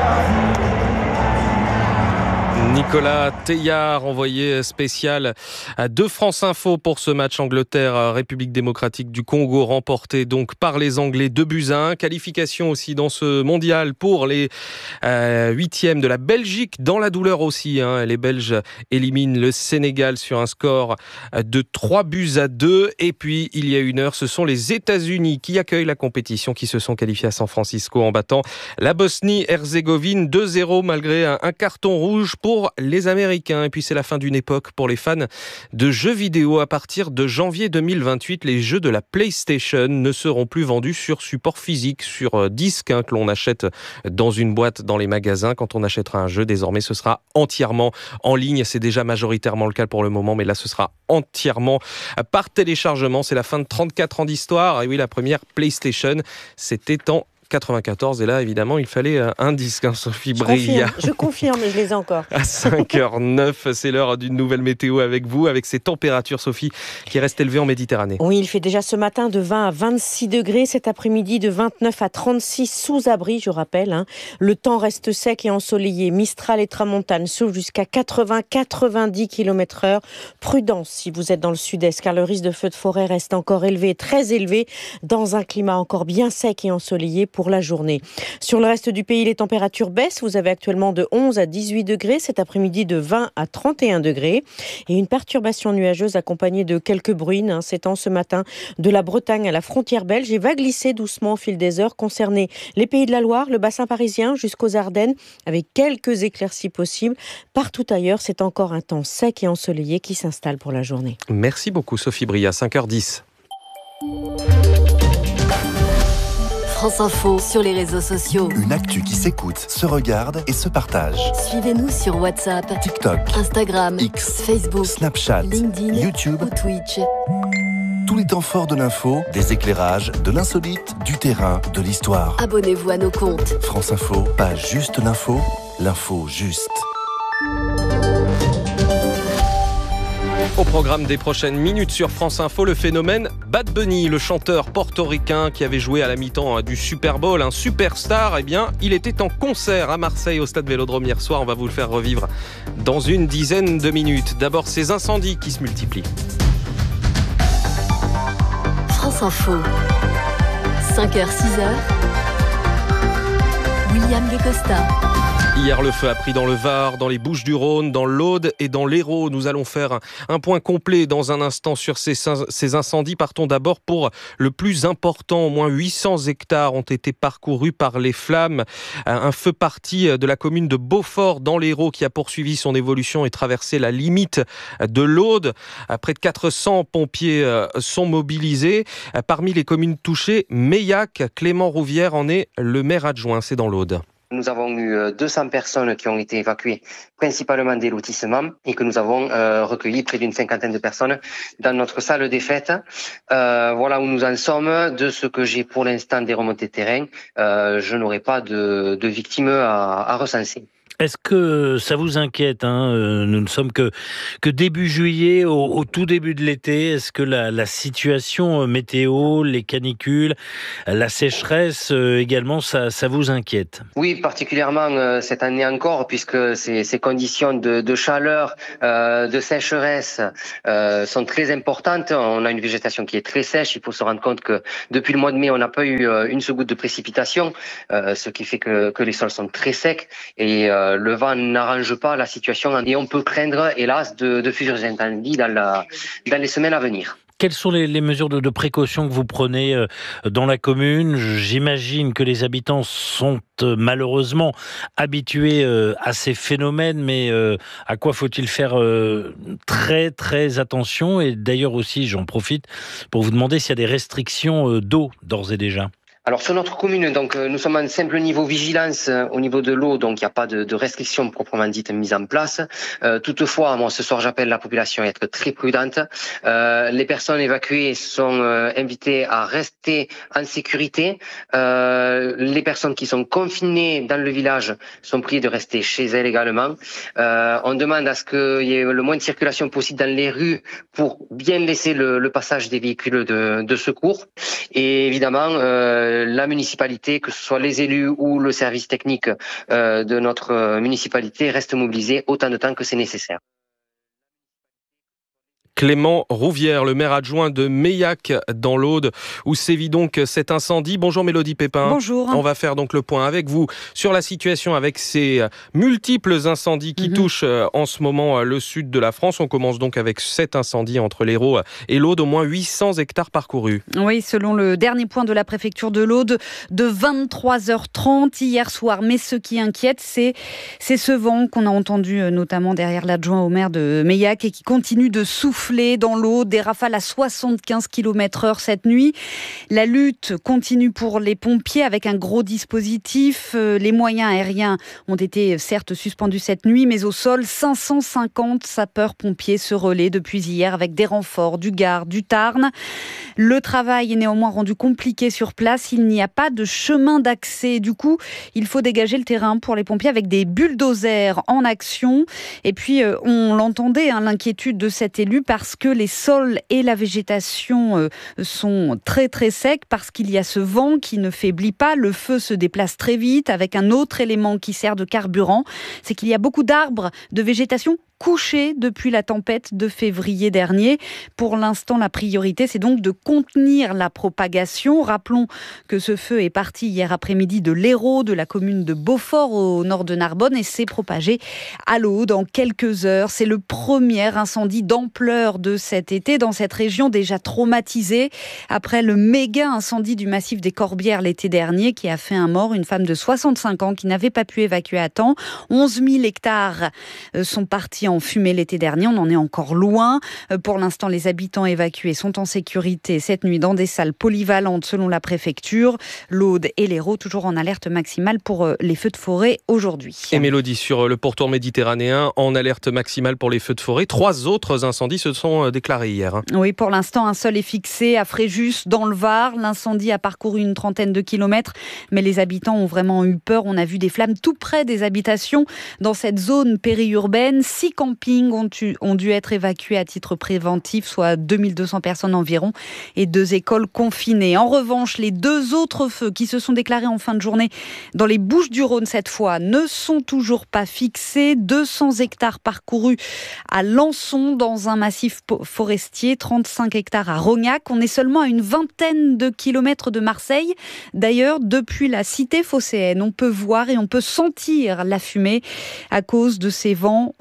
Nicolas Teillard, envoyé spécial de France Info pour ce match Angleterre-République démocratique du Congo, remporté donc par les Anglais deux buts à un. Qualification aussi dans ce mondial pour les euh, huitièmes de la Belgique, dans la douleur aussi. Hein. Les Belges éliminent le Sénégal sur un score de trois buts à deux. Et puis, il y a une heure, ce sont les États-Unis qui accueillent la compétition, qui se sont qualifiés à San Francisco en battant la Bosnie-Herzégovine deux zéro malgré un, un carton rouge pour les Américains. Et puis c'est la fin d'une époque pour les fans de jeux vidéo. À partir de janvier deux mille vingt-huit, les jeux de la PlayStation ne seront plus vendus sur support physique, sur disque, hein, que l'on achète dans une boîte dans les magasins. Quand on achètera un jeu, désormais ce sera entièrement en ligne. C'est déjà majoritairement le cas pour le moment, mais là ce sera entièrement par téléchargement. C'est la fin de trente-quatre ans d'histoire. Et oui, la première PlayStation, c'était en quatre-vingt-quatorze, et là évidemment il fallait un disque, hein, Sophie Bria. Je confirme, je les ai encore. À cinq heures neuf, c'est l'heure d'une nouvelle météo avec vous, avec ces températures, Sophie, qui restent élevées en Méditerranée. Oui, il fait déjà ce matin de vingt à vingt-six degrés, cet après-midi de vingt-neuf à trente-six sous abri, je rappelle. Hein. Le temps reste sec et ensoleillé. Mistral et tramontane soufflent jusqu'à quatre-vingts à quatre-vingt-dix kilomètres heure. Prudence si vous êtes dans le sud-est, car le risque de feu de forêt reste encore élevé, très élevé, dans un climat encore bien sec et ensoleillé pour la journée. Sur le reste du pays, les températures baissent. Vous avez actuellement de onze à dix-huit degrés, cet après-midi de vingt à trente et un degrés. Et une perturbation nuageuse accompagnée de quelques bruines hein, s'étend ce matin de la Bretagne à la frontière belge et va glisser doucement au fil des heures, concerner les Pays de la Loire, le bassin parisien jusqu'aux Ardennes, avec quelques éclaircies possibles. Partout ailleurs, c'est encore un temps sec et ensoleillé qui s'installe pour la journée. Merci beaucoup Sophie Bria, cinq heures dix. France Info sur les réseaux sociaux. Une actu qui s'écoute, se regarde et se partage. Suivez-nous sur WhatsApp, TikTok, Instagram, X, Facebook, Snapchat, LinkedIn, YouTube ou Twitch. Tous les temps forts de l'info, des éclairages, de l'insolite, du terrain, de l'histoire. Abonnez-vous à nos comptes. France Info, pas juste l'info, l'info juste. Au programme des prochaines minutes sur France Info, le phénomène Bad Bunny, le chanteur portoricain qui avait joué à la mi-temps du Super Bowl, un superstar, eh bien, il était en concert à Marseille au stade Vélodrome hier soir. On va vous le faire revivre dans une dizaine de minutes. D'abord, ces incendies qui se multiplient. France Info, cinq heures six heures, William Guécosta. Hier, le feu a pris dans le Var, dans les Bouches-du-Rhône, dans l'Aude et dans l'Hérault. Nous allons faire un, un point complet dans un instant sur ces, ces incendies. Partons d'abord pour le plus important. Au moins huit cents hectares ont été parcourus par les flammes. Un feu parti de la commune de Beaufort dans l'Hérault qui a poursuivi son évolution et traversé la limite de l'Aude. Près de quatre cents pompiers sont mobilisés. Parmi les communes touchées, Meillac, Clément Rouvière en est le maire adjoint. C'est dans l'Aude. Nous avons eu deux cents personnes qui ont été évacuées, principalement des lotissements, et que nous avons euh, recueilli près d'une cinquantaine de personnes dans notre salle des fêtes. Euh, voilà où nous en sommes. De ce que j'ai pour l'instant des remontées de terrain, euh, je n'aurai pas de, de victimes à, à recenser. Est-ce que ça vous inquiète, hein? Nous ne sommes que, que début juillet, au, au tout début de l'été. Est-ce que la, la situation météo, les canicules, la sécheresse également, ça, ça vous inquiète? Oui, particulièrement cette année encore, puisque ces, ces conditions de, de chaleur, euh, de sécheresse euh, sont très importantes. On a une végétation qui est très sèche. Il faut se rendre compte que depuis le mois de mai, on n'a pas eu une seule goutte de précipitation, euh, ce qui fait que, que les sols sont très secs et euh, le vent n'arrange pas la situation et on peut craindre, hélas, de, de futurs incendies dans, la, dans les semaines à venir. Quelles sont les, les mesures de, de précaution que vous prenez dans la commune? J'imagine que les habitants sont malheureusement habitués à ces phénomènes, mais à quoi faut-il faire très très attention? Et d'ailleurs aussi, j'en profite pour vous demander s'il y a des restrictions d'eau d'ores et déjà. Alors sur notre commune, donc nous sommes en simple niveau vigilance euh, au niveau de l'eau, donc il n'y a pas de, de restrictions proprement dites mises en place. Euh, toutefois, moi ce soir j'appelle la population à être très prudente. Euh, les personnes évacuées sont euh, invitées à rester en sécurité. Euh, les personnes qui sont confinées dans le village sont priées de rester chez elles également. Euh, on demande à ce qu'il y ait le moins de circulation possible dans les rues pour bien laisser le, le passage des véhicules de, de secours. Et évidemment, euh, la municipalité, que ce soit les élus ou le service technique euh, de notre municipalité, reste mobilisé autant de temps que c'est nécessaire. Clément Rouvière, le maire adjoint de Meillac dans l'Aude, où sévit donc cet incendie. Bonjour Mélodie Pépin. Bonjour. On va faire donc le point avec vous sur la situation avec ces multiples incendies qui mmh. touchent en ce moment le sud de la France. On commence donc avec cet incendie entre l'Hérault et l'Aude, au moins huit cents hectares parcourus. Oui, selon le dernier point de la préfecture de l'Aude, de vingt-trois heures trente hier soir. Mais ce qui inquiète, c'est, c'est ce vent qu'on a entendu notamment derrière l'adjoint au maire de Meillac et qui continue de souffler dans l'eau, des rafales à soixante-quinze kilomètres heure cette nuit. La lutte continue pour les pompiers avec un gros dispositif. Les moyens aériens ont été certes suspendus cette nuit, mais au sol, cinq cent cinquante sapeurs-pompiers se relaient depuis hier avec des renforts du Gard, du Tarn. Le travail est néanmoins rendu compliqué sur place. Il n'y a pas de chemin d'accès. Du coup, il faut dégager le terrain pour les pompiers avec des bulldozers en action. Et puis, on l'entendait, hein, l'inquiétude de cet élu parce que les sols et la végétation sont très très secs, parce qu'il y a ce vent qui ne faiblit pas, le feu se déplace très vite avec un autre élément qui sert de carburant, c'est qu'il y a beaucoup d'arbres, de végétation couchés depuis la tempête de février dernier. Pour l'instant, la priorité, c'est donc de contenir la propagation. Rappelons que ce feu est parti hier après-midi de l'Hérault, de la commune de Beaufort au nord de Narbonne, et s'est propagé à l'Aude en quelques heures. C'est le premier incendie d'ampleur de cet été dans cette région déjà traumatisée après le méga incendie du massif des Corbières l'été dernier qui a fait un mort, une femme de soixante-cinq ans qui n'avait pas pu évacuer à temps. onze mille hectares sont partis en fumée l'été dernier, on en est encore loin. Pour l'instant, les habitants évacués sont en sécurité cette nuit dans des salles polyvalentes selon la préfecture. L'Aude et l'Hérault toujours en alerte maximale pour les feux de forêt aujourd'hui. Et Mélodie, sur le pourtour méditerranéen, en alerte maximale pour les feux de forêt. Trois autres incendies se sont déclarés hier. Oui, pour l'instant, un seul est fixé à Fréjus, dans le Var. L'incendie a parcouru une trentaine de kilomètres, mais les habitants ont vraiment eu peur. On a vu des flammes tout près des habitations dans cette zone périurbaine. Six campings ont, eu, ont dû être évacués à titre préventif, soit deux mille deux cents personnes environ, et deux écoles confinées. En revanche, les deux autres feux qui se sont déclarés en fin de journée dans les Bouches-du-Rhône cette fois ne sont toujours pas fixés. deux cents hectares parcourus à Lançon dans un massif forestier, trente-cinq hectares à Rognac. On est seulement à une vingtaine de kilomètres de Marseille. D'ailleurs, depuis la cité phocéenne, on peut voir et on peut sentir la fumée à cause de ces vents forts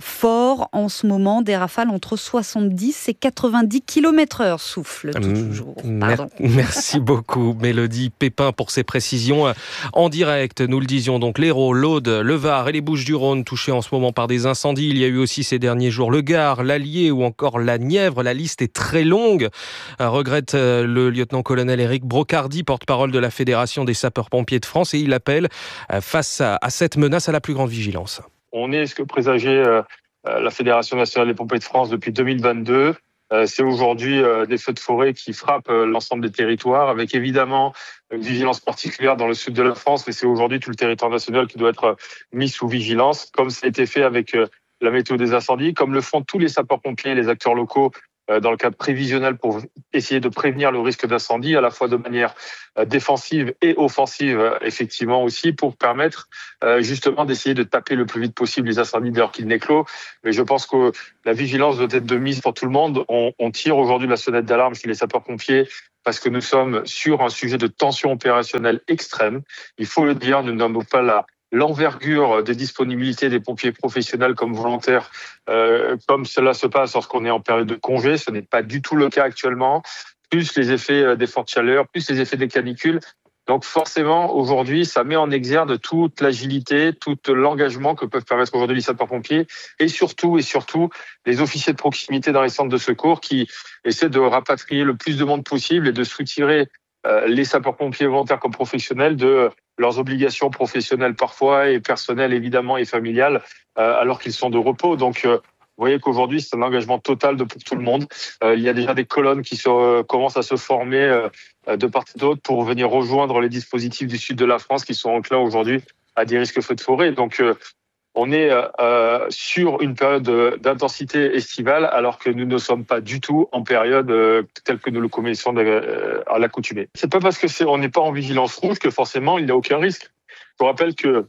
fort en ce moment. Des rafales entre soixante-dix et quatre-vingt-dix kilomètres heure soufflent toujours. Pardon. Merci beaucoup Mélodie Pépin pour ces précisions en direct. Nous le disions donc, l'Hérault, l'Aude, le Var et les Bouches-du-Rhône touchés en ce moment par des incendies. Il y a eu aussi ces derniers jours le Gard, l'Allier ou encore la Nièvre. La liste est très longue, regrette le lieutenant-colonel Éric Brocardi, porte-parole de la Fédération des sapeurs-pompiers de France, et il appelle face à, à cette menace à la plus grande vigilance. On est ce que présageait euh, la Fédération nationale des pompiers de France depuis deux mille vingt-deux. Euh, c'est aujourd'hui euh, des feux de forêt qui frappent euh, l'ensemble des territoires, avec évidemment une vigilance particulière dans le sud de la France, mais c'est aujourd'hui tout le territoire national qui doit être euh, mis sous vigilance, comme ça a été fait avec euh, la météo des incendies, comme le font tous les sapeurs-pompiers et les acteurs locaux dans le cadre prévisionnel pour essayer de prévenir le risque d'incendie, à la fois de manière défensive et offensive, effectivement aussi, pour permettre justement d'essayer de taper le plus vite possible les incendies dès lors qu'ils n'éclosent. Mais je pense que la vigilance doit être de mise pour tout le monde. On, on tire aujourd'hui la sonnette d'alarme chez les sapeurs-pompiers parce que nous sommes sur un sujet de tension opérationnelle extrême. Il faut le dire, nous n'avons pas la l'envergure des disponibilités des pompiers professionnels comme volontaires, euh, comme cela se passe lorsqu'on est en période de congé. Ce n'est pas du tout le cas actuellement. Plus les effets des fortes chaleurs, plus les effets des canicules. Donc forcément, aujourd'hui, ça met en exergue toute l'agilité, tout l'engagement que peuvent permettre aujourd'hui les sapeurs-pompiers et surtout, et surtout, les officiers de proximité dans les centres de secours qui essaient de rapatrier le plus de monde possible et de soutirer euh, les sapeurs-pompiers volontaires comme professionnels de leurs obligations professionnelles parfois et personnelles évidemment et familiales euh, alors qu'ils sont de repos. Donc euh, vous voyez qu'aujourd'hui c'est un engagement total de pour tout le monde. Euh, il y a déjà des colonnes qui se, euh, commencent à se former euh, de part et d'autre pour venir rejoindre les dispositifs du sud de la France qui sont enclins aujourd'hui à des risques feux de forêt. Donc euh, on est euh, sur une période d'intensité estivale alors que nous ne sommes pas du tout en période euh, telle que nous le connaissons euh, à l'accoutumée. C'est pas parce que c'est, on n'est pas en vigilance rouge que forcément il n'y a aucun risque. Je vous rappelle que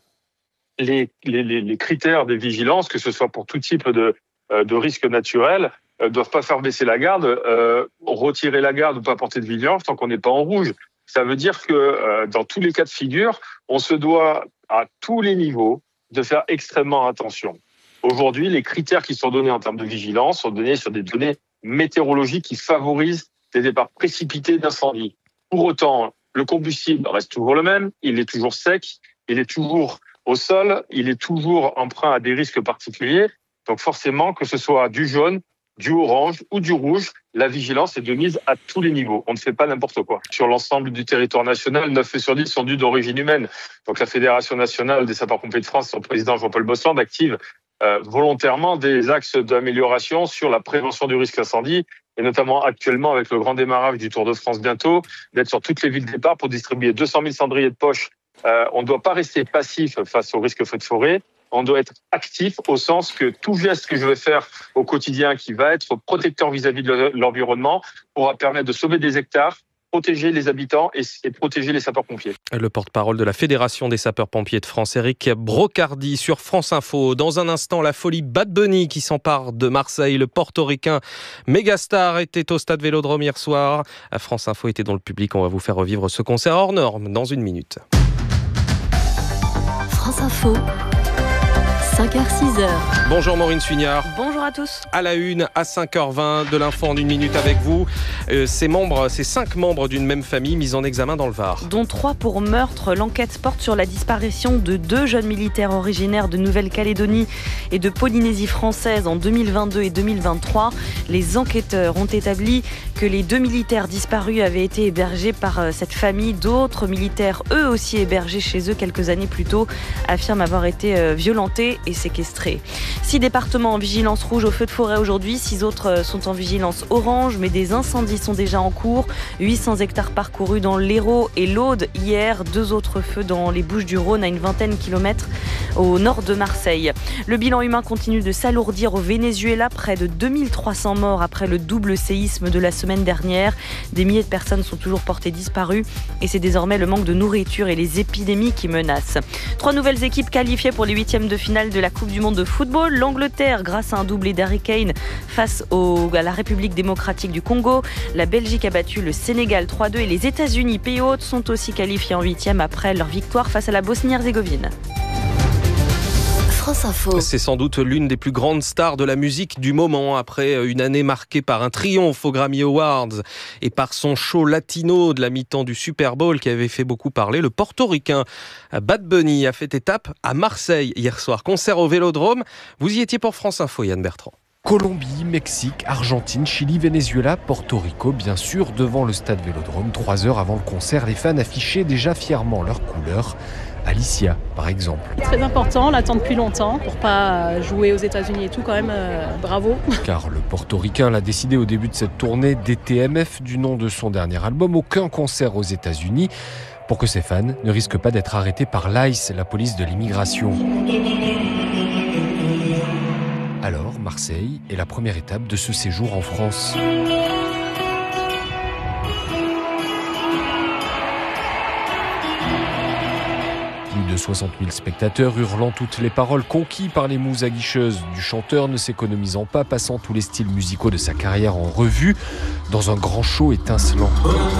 les, les, les critères des vigilances, que ce soit pour tout type de, de risque naturel, ne doivent pas faire baisser la garde, euh, retirer la garde ou pas porter de vigilance tant qu'on n'est pas en rouge. Ça veut dire que euh, dans tous les cas de figure, on se doit à tous les niveaux de faire extrêmement attention. Aujourd'hui, les critères qui sont donnés en termes de vigilance sont donnés sur des données météorologiques qui favorisent des départs précipités d'incendie. Pour autant, le combustible reste toujours le même, il est toujours sec, il est toujours au sol, il est toujours emprunt à des risques particuliers. Donc forcément, que ce soit du jaune, du orange ou du rouge, la vigilance est de mise à tous les niveaux. On ne fait pas n'importe quoi. Sur l'ensemble du territoire national, neuf faits sur dix sont dus d'origine humaine. Donc la Fédération nationale des sapeurs-pompiers de France, son président Jean-Paul Bossland, active euh, volontairement des axes d'amélioration sur la prévention du risque incendie, et notamment actuellement avec le grand démarrage du Tour de France bientôt, d'être sur toutes les villes de départ pour distribuer deux cent mille cendriers de poche. Euh, on ne doit pas rester passif face au risque feu de forêt. On doit être actif au sens que tout geste que je vais faire au quotidien qui va être protecteur vis-à-vis de l'environnement pourra permettre de sauver des hectares, protéger les habitants et, et protéger les sapeurs-pompiers. Le porte-parole de la Fédération des sapeurs-pompiers de France, Éric Brocardi, sur France Info. Dans un instant, la folie Bad Bunny qui s'empare de Marseille. Le portoricain Megastar était au stade Vélodrome hier soir. France Info était dans le public. On va vous faire revivre ce concert hors norme dans une minute. France Info. cinq heures six heures. Bonjour Maureen Suignard. Bonjour à tous. À la une, à cinq heures vingt, de l'info en une minute avec vous. Euh, ces membres, ces cinq membres d'une même famille mis en examen dans le Var. Dont trois pour meurtre. L'enquête porte sur la disparition de deux jeunes militaires originaires de Nouvelle-Calédonie et de Polynésie française en deux mille vingt-deux et deux mille vingt-trois. Les enquêteurs ont établi que les deux militaires disparus avaient été hébergés par cette famille. D'autres militaires, eux aussi hébergés chez eux quelques années plus tôt, affirment avoir été violentés et séquestrés. Six départements en vigilance rouge au feu de forêt aujourd'hui, six autres sont en vigilance orange, mais des incendies sont déjà en cours. huit cents hectares parcourus dans l'Hérault et l'Aude hier, deux autres feux dans les Bouches-du-Rhône à une vingtaine de kilomètres au nord de Marseille. Le bilan humain continue de s'alourdir au Venezuela, près de deux mille trois cents morts après le double séisme de la semaine dernière. Des milliers de personnes sont toujours portées disparues et c'est désormais le manque de nourriture et les épidémies qui menacent. Trois nouvelles équipes qualifiées pour les huitièmes de finale de la Coupe du Monde de football. L'Angleterre, grâce à un doublé d'Harry Kane face au, à la République démocratique du Congo. La Belgique a battu le Sénégal trois deux et les États-Unis, pays hôtes, sont aussi qualifiés en huitième après leur victoire face à la Bosnie-Herzégovine. France Info. C'est sans doute l'une des plus grandes stars de la musique du moment, après une année marquée par un triomphe aux Grammy Awards et par son show latino de la mi-temps du Super Bowl qui avait fait beaucoup parler. Le portoricain Bad Bunny a fait étape à Marseille hier soir. Concert au Vélodrome. Vous y étiez pour France Info, Yann Bertrand. Colombie, Mexique, Argentine, Chili, Venezuela, Porto Rico, bien sûr, devant le stade Vélodrome. Trois heures avant le concert, les fans affichaient déjà fièrement leurs couleurs. Alicia, par exemple. Très important, on l'attend depuis longtemps pour pas jouer aux États-Unis et tout, quand même, euh, bravo. Car le portoricain l'a décidé au début de cette tournée, D T M F, du nom de son dernier album, aucun concert aux États-Unis, pour que ses fans ne risquent pas d'être arrêtés par l'I C E, la police de l'immigration. Alors, Marseille est la première étape de ce séjour en France. Plus de soixante mille spectateurs hurlant toutes les paroles, conquis par les mousses aguicheuses du chanteur, ne s'économisant pas, passant tous les styles musicaux de sa carrière en revue, dans un grand show étincelant.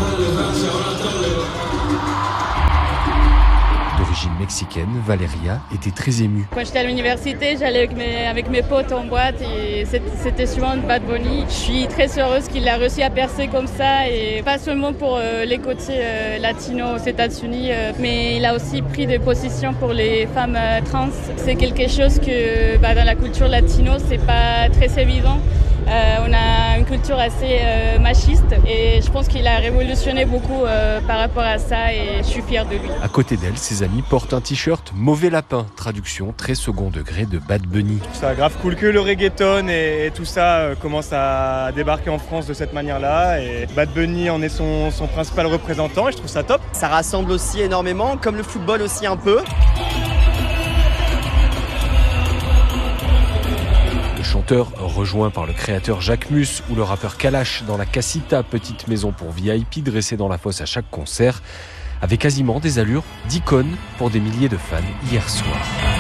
D'origine mexicaine, Valeria était très émue. Quand j'étais à l'université, j'allais avec mes, avec mes potes en boîte et c'était souvent Bad Bunny. Je suis très heureuse qu'il a réussi à percer comme ça, et pas seulement pour euh, les côtés euh, latinos aux États-Unis, euh, mais il a aussi pris des positions pour les femmes euh, trans. C'est quelque chose que bah, dans la culture latino, c'est pas très évident. Euh, on a une culture assez euh, machiste et je pense qu'il a révolutionné beaucoup euh, par rapport à ça, et je suis fière de lui. À côté d'elle, ses amis portent un t-shirt Mauvais Lapin, traduction très second degré de Bad Bunny. C'est grave cool que le reggaeton et, et tout ça euh, commence à débarquer en France de cette manière-là, et Bad Bunny en est son, son principal représentant et je trouve ça top. Ça rassemble aussi énormément, comme le football aussi un peu. Le chanteur, rejoint par le créateur Jacques Mus ou le rappeur Kalash dans la Casita, petite maison pour V I P dressée dans la fosse à chaque concert, avait quasiment des allures d'icône pour des milliers de fans hier soir.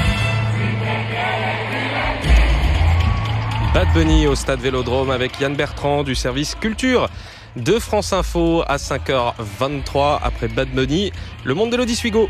Bad Bunny au stade Vélodrome avec Yann Bertrand du service culture de France Info à cinq heures vingt-trois. Après Bad Bunny, le monde d'Élodie Suigo.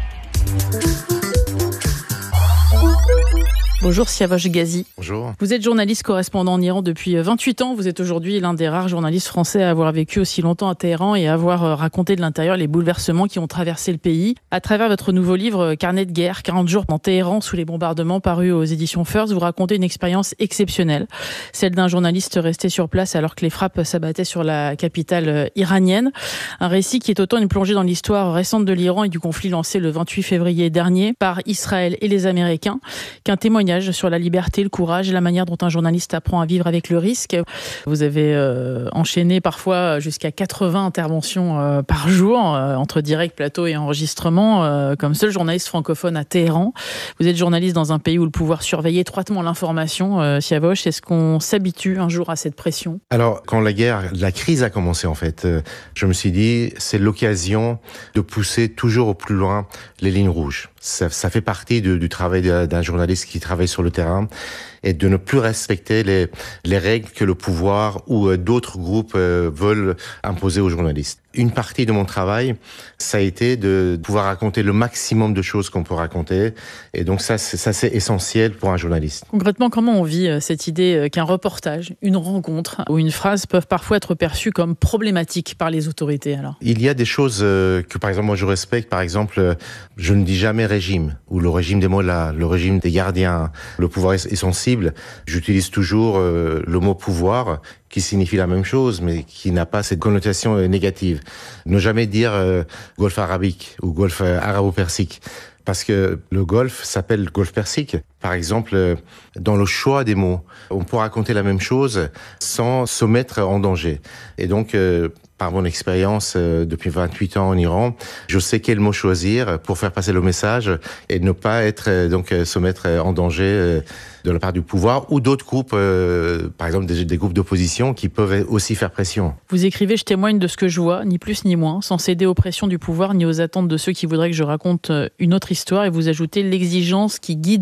Bonjour Siavash Ghazi. Bonjour. Vous êtes journaliste correspondant en Iran depuis vingt-huit ans. Vous êtes aujourd'hui l'un des rares journalistes français à avoir vécu aussi longtemps à Téhéran et à avoir raconté de l'intérieur les bouleversements qui ont traversé le pays. À travers votre nouveau livre Carnet de guerre, quarante jours dans Téhéran sous les bombardements, paru aux éditions First, vous racontez une expérience exceptionnelle, celle d'un journaliste resté sur place alors que les frappes s'abattaient sur la capitale iranienne. Un récit qui est autant une plongée dans l'histoire récente de l'Iran et du conflit lancé le vingt-huit février dernier par Israël et les Américains, qu'un témoignage sur la liberté, le courage et la manière dont un journaliste apprend à vivre avec le risque. Vous avez euh, enchaîné parfois jusqu'à quatre-vingts interventions euh, par jour, euh, entre direct, plateau et enregistrement, euh, comme seul journaliste francophone à Téhéran. Vous êtes journaliste dans un pays où le pouvoir surveille étroitement l'information. Euh, Siavash, est-ce qu'on s'habitue un jour à cette pression ? Alors, quand la guerre, la crise a commencé en fait, euh, je me suis dit, c'est l'occasion de pousser toujours au plus loin les lignes rouges. Ça, ça fait partie de, du travail d'un journaliste qui travaille sur le terrain, et de ne plus respecter les, les règles que le pouvoir ou d'autres groupes euh, veulent imposer aux journalistes. Une partie de mon travail, ça a été de pouvoir raconter le maximum de choses qu'on peut raconter, et donc ça, ça c'est essentiel pour un journaliste. Concrètement, comment on vit cette idée qu'un reportage, une rencontre ou une phrase peuvent parfois être perçues comme problématiques par les autorités alors ? Il y a des choses que, par exemple, moi je respecte. Par exemple, je ne dis jamais régime, ou le régime des mollahs, le régime des gardiens. Le pouvoir est sensible. J'utilise toujours euh, le mot pouvoir, qui signifie la même chose, mais qui n'a pas cette connotation euh, négative. Ne jamais dire euh, golfe arabique ou golfe euh, arabo-persique, parce que le golfe s'appelle golfe persique. Par exemple, euh, dans le choix des mots, on peut raconter la même chose sans se mettre en danger. Et donc, euh, par mon expérience euh, depuis vingt-huit ans en Iran, je sais quel mot choisir pour faire passer le message et ne pas être euh, donc euh, se mettre en danger euh, de la part du pouvoir ou d'autres groupes, euh, par exemple des, des groupes d'opposition qui peuvent aussi faire pression. Vous écrivez « Je témoigne de ce que je vois, ni plus ni moins, sans céder aux pressions du pouvoir ni aux attentes de ceux qui voudraient que je raconte une autre histoire », et vous ajoutez « L'exigence qui guide mon travail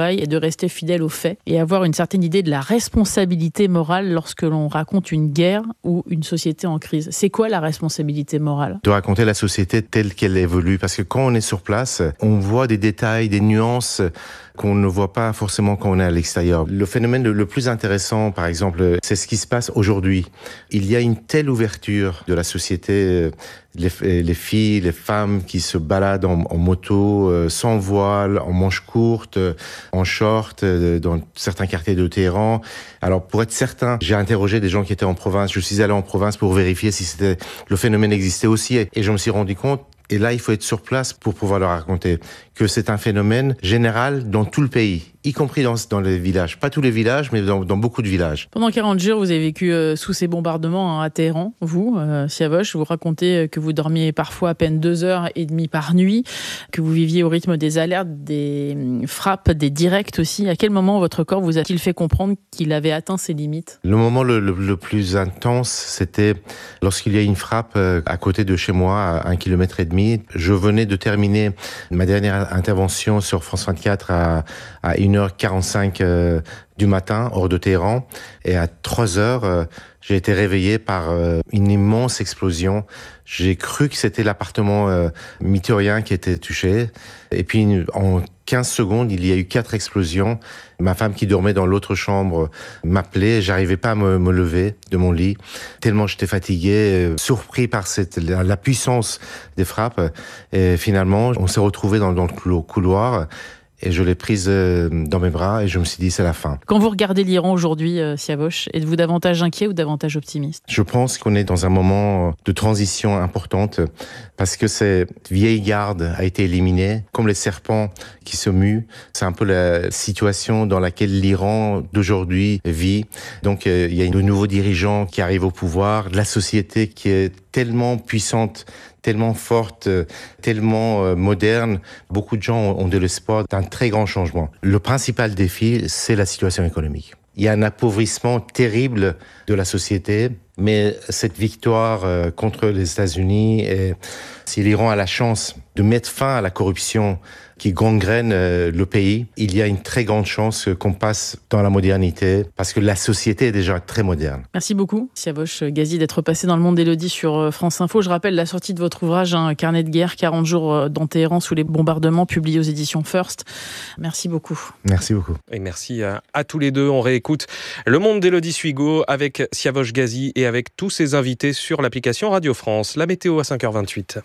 travail est de rester fidèle aux faits et avoir une certaine idée de la responsabilité morale lorsque l'on raconte une guerre ou une société en crise. C'est quoi la responsabilité morale ? De raconter la société telle qu'elle évolue, parce que quand on est sur place, on voit des détails, des nuances qu'on ne voit pas forcément quand on est à l'extérieur. Le phénomène le plus intéressant, par exemple, c'est ce qui se passe aujourd'hui. Il y a une telle ouverture de la société, les, les filles, les femmes qui se baladent en, en moto, euh, sans voile, en manches courtes, en short, euh, dans certains quartiers de Téhéran. Alors, pour être certain, j'ai interrogé des gens qui étaient en province. Je suis allé en province pour vérifier si c'était, le phénomène existait aussi, et je me suis rendu compte. Et là, il faut être sur place pour pouvoir leur raconter que c'est un phénomène général dans tout le pays, y compris dans, dans les villages. Pas tous les villages, mais dans, dans beaucoup de villages. Pendant quarante jours, vous avez vécu euh, sous ces bombardements hein, à Téhéran, vous, euh, Siavosh. Vous racontez que vous dormiez parfois à peine deux heures et demie par nuit, que vous viviez au rythme des alertes, des frappes, des directs aussi. À quel moment votre corps vous a-t-il fait comprendre qu'il avait atteint ses limites ? Le moment le, le, le plus intense, c'était lorsqu'il y a une frappe euh, à côté de chez moi, à un kilomètre et demi. Je venais de terminer ma dernière intervention sur France vingt-quatre à, à une heure quarante-cinq euh, du matin, hors de Téhéran. Et à trois heures, euh, j'ai été réveillé par euh, une immense explosion. J'ai cru que c'était l'appartement euh, mythérien qui était touché. Et puis, en quinze secondes, il y a eu quatre explosions. Ma femme qui dormait dans l'autre chambre m'appelait. J'arrivais pas à me, me lever de mon lit, tellement j'étais fatigué, euh, surpris par cette, la, la puissance des frappes. Et finalement, on s'est retrouvés dans, dans le couloir. Et je l'ai prise dans mes bras et je me suis dit, c'est la fin. Quand vous regardez l'Iran aujourd'hui, Siavosh, êtes-vous davantage inquiet ou davantage optimiste ? Je pense qu'on est dans un moment de transition importante parce que cette vieille garde a été éliminée, comme les serpents qui se muent. C'est un peu la situation dans laquelle l'Iran d'aujourd'hui vit. Donc, il y a de nouveaux dirigeants qui arrivent au pouvoir, la société qui est tellement puissante, tellement forte, tellement moderne. Beaucoup de gens ont de l'espoir d'un très grand changement. Le principal défi, c'est la situation économique. Il y a un appauvrissement terrible de la société, mais cette victoire contre les États-Unis, et si l'Iran a la chance de mettre fin à la corruption qui gangrène le pays, il y a une très grande chance qu'on passe dans la modernité, parce que la société est déjà très moderne. Merci beaucoup, Siavosh Ghazi, d'être passé dans le monde d'Élodie sur France Info. Je rappelle la sortie de votre ouvrage, hein, Carnet de guerre, quarante jours dans Téhéran sous les bombardements, publié aux éditions First. Merci beaucoup. Merci beaucoup. Et merci à, à tous les deux. On réécoute Le Monde d'Élodie Suigo avec Siavosh Ghazi et avec tous ses invités sur l'application Radio France. La météo à cinq heures vingt-huit.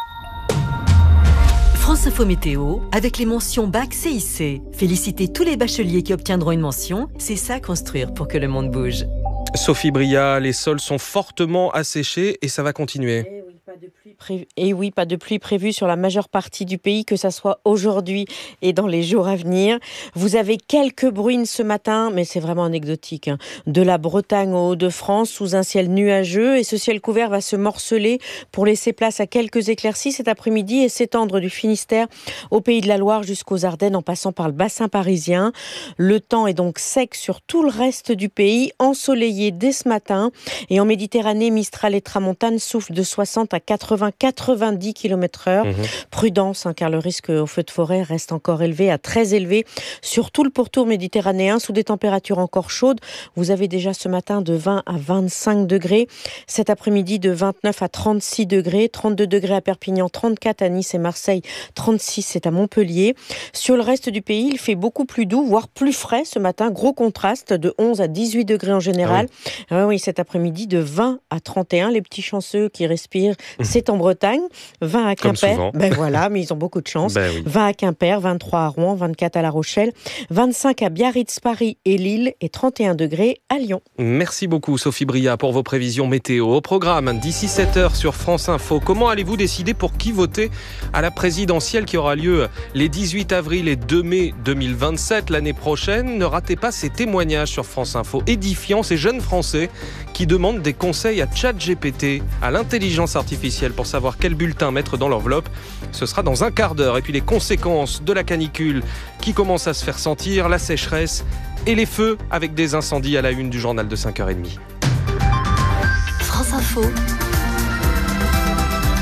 France Info Météo, avec les mentions Bac C I C. Félicitez tous les bacheliers qui obtiendront une mention. C'est ça construire pour que le monde bouge. Sophie Bria, les sols sont fortement asséchés et ça va continuer. Et oui, pas de pluie prévue. Et oui, pas de pluie prévue sur la majeure partie du pays, que ça soit aujourd'hui et dans les jours à venir. Vous avez quelques bruines ce matin, mais c'est vraiment anecdotique, hein. De la Bretagne au Hauts-de-France, sous un ciel nuageux, et ce ciel couvert va se morceler pour laisser place à quelques éclaircies cet après-midi et s'étendre du Finistère au Pays de la Loire jusqu'aux Ardennes en passant par le bassin parisien. Le temps est donc sec sur tout le reste du pays, ensoleillé dès ce matin, et en Méditerranée, Mistral et Tramontane soufflent de soixante à quatre-vingts quatre-vingt-dix kilomètres heure. Mmh. Prudence, hein, car le risque au feu de forêt reste encore élevé, à très élevé, sur tout le pourtour méditerranéen, sous des températures encore chaudes. Vous avez déjà ce matin de vingt à vingt-cinq degrés, cet après-midi de vingt-neuf à trente-six degrés, trente-deux degrés à Perpignan, trente-quatre à Nice et Marseille, trente-six c'est à Montpellier. Sur le reste du pays, il fait beaucoup plus doux, voire plus frais ce matin, gros contraste, de onze à dix-huit degrés en général. Ah oui. Ah oui, cet après-midi de vingt à trente et un, les petits chanceux qui respirent, c'est en Bretagne, vingt à Quimper, ben voilà, mais ils ont beaucoup de chance, ben oui. vingt à Quimper, vingt-trois à Rouen, vingt-quatre à La Rochelle, vingt-cinq à Biarritz, Paris et Lille et trente et un degrés à Lyon. Merci beaucoup Sophie Bria pour vos prévisions météo. Au programme, d'ici sept heures sur France Info, comment allez-vous décider pour qui voter à la présidentielle qui aura lieu les dix-huit avril et deux mai deux mille vingt-sept l'année prochaine? Ne ratez pas ces témoignages sur France Info édifiants, ces jeunes Français qui demandent des conseils à ChatGPT, à l'intelligence artificielle pour savoir quel bulletin mettre dans l'enveloppe. Ce sera dans un quart d'heure. Et puis les conséquences de la canicule qui commence à se faire sentir, la sécheresse et les feux avec des incendies à la une du journal de cinq heures trente. France Info. Mille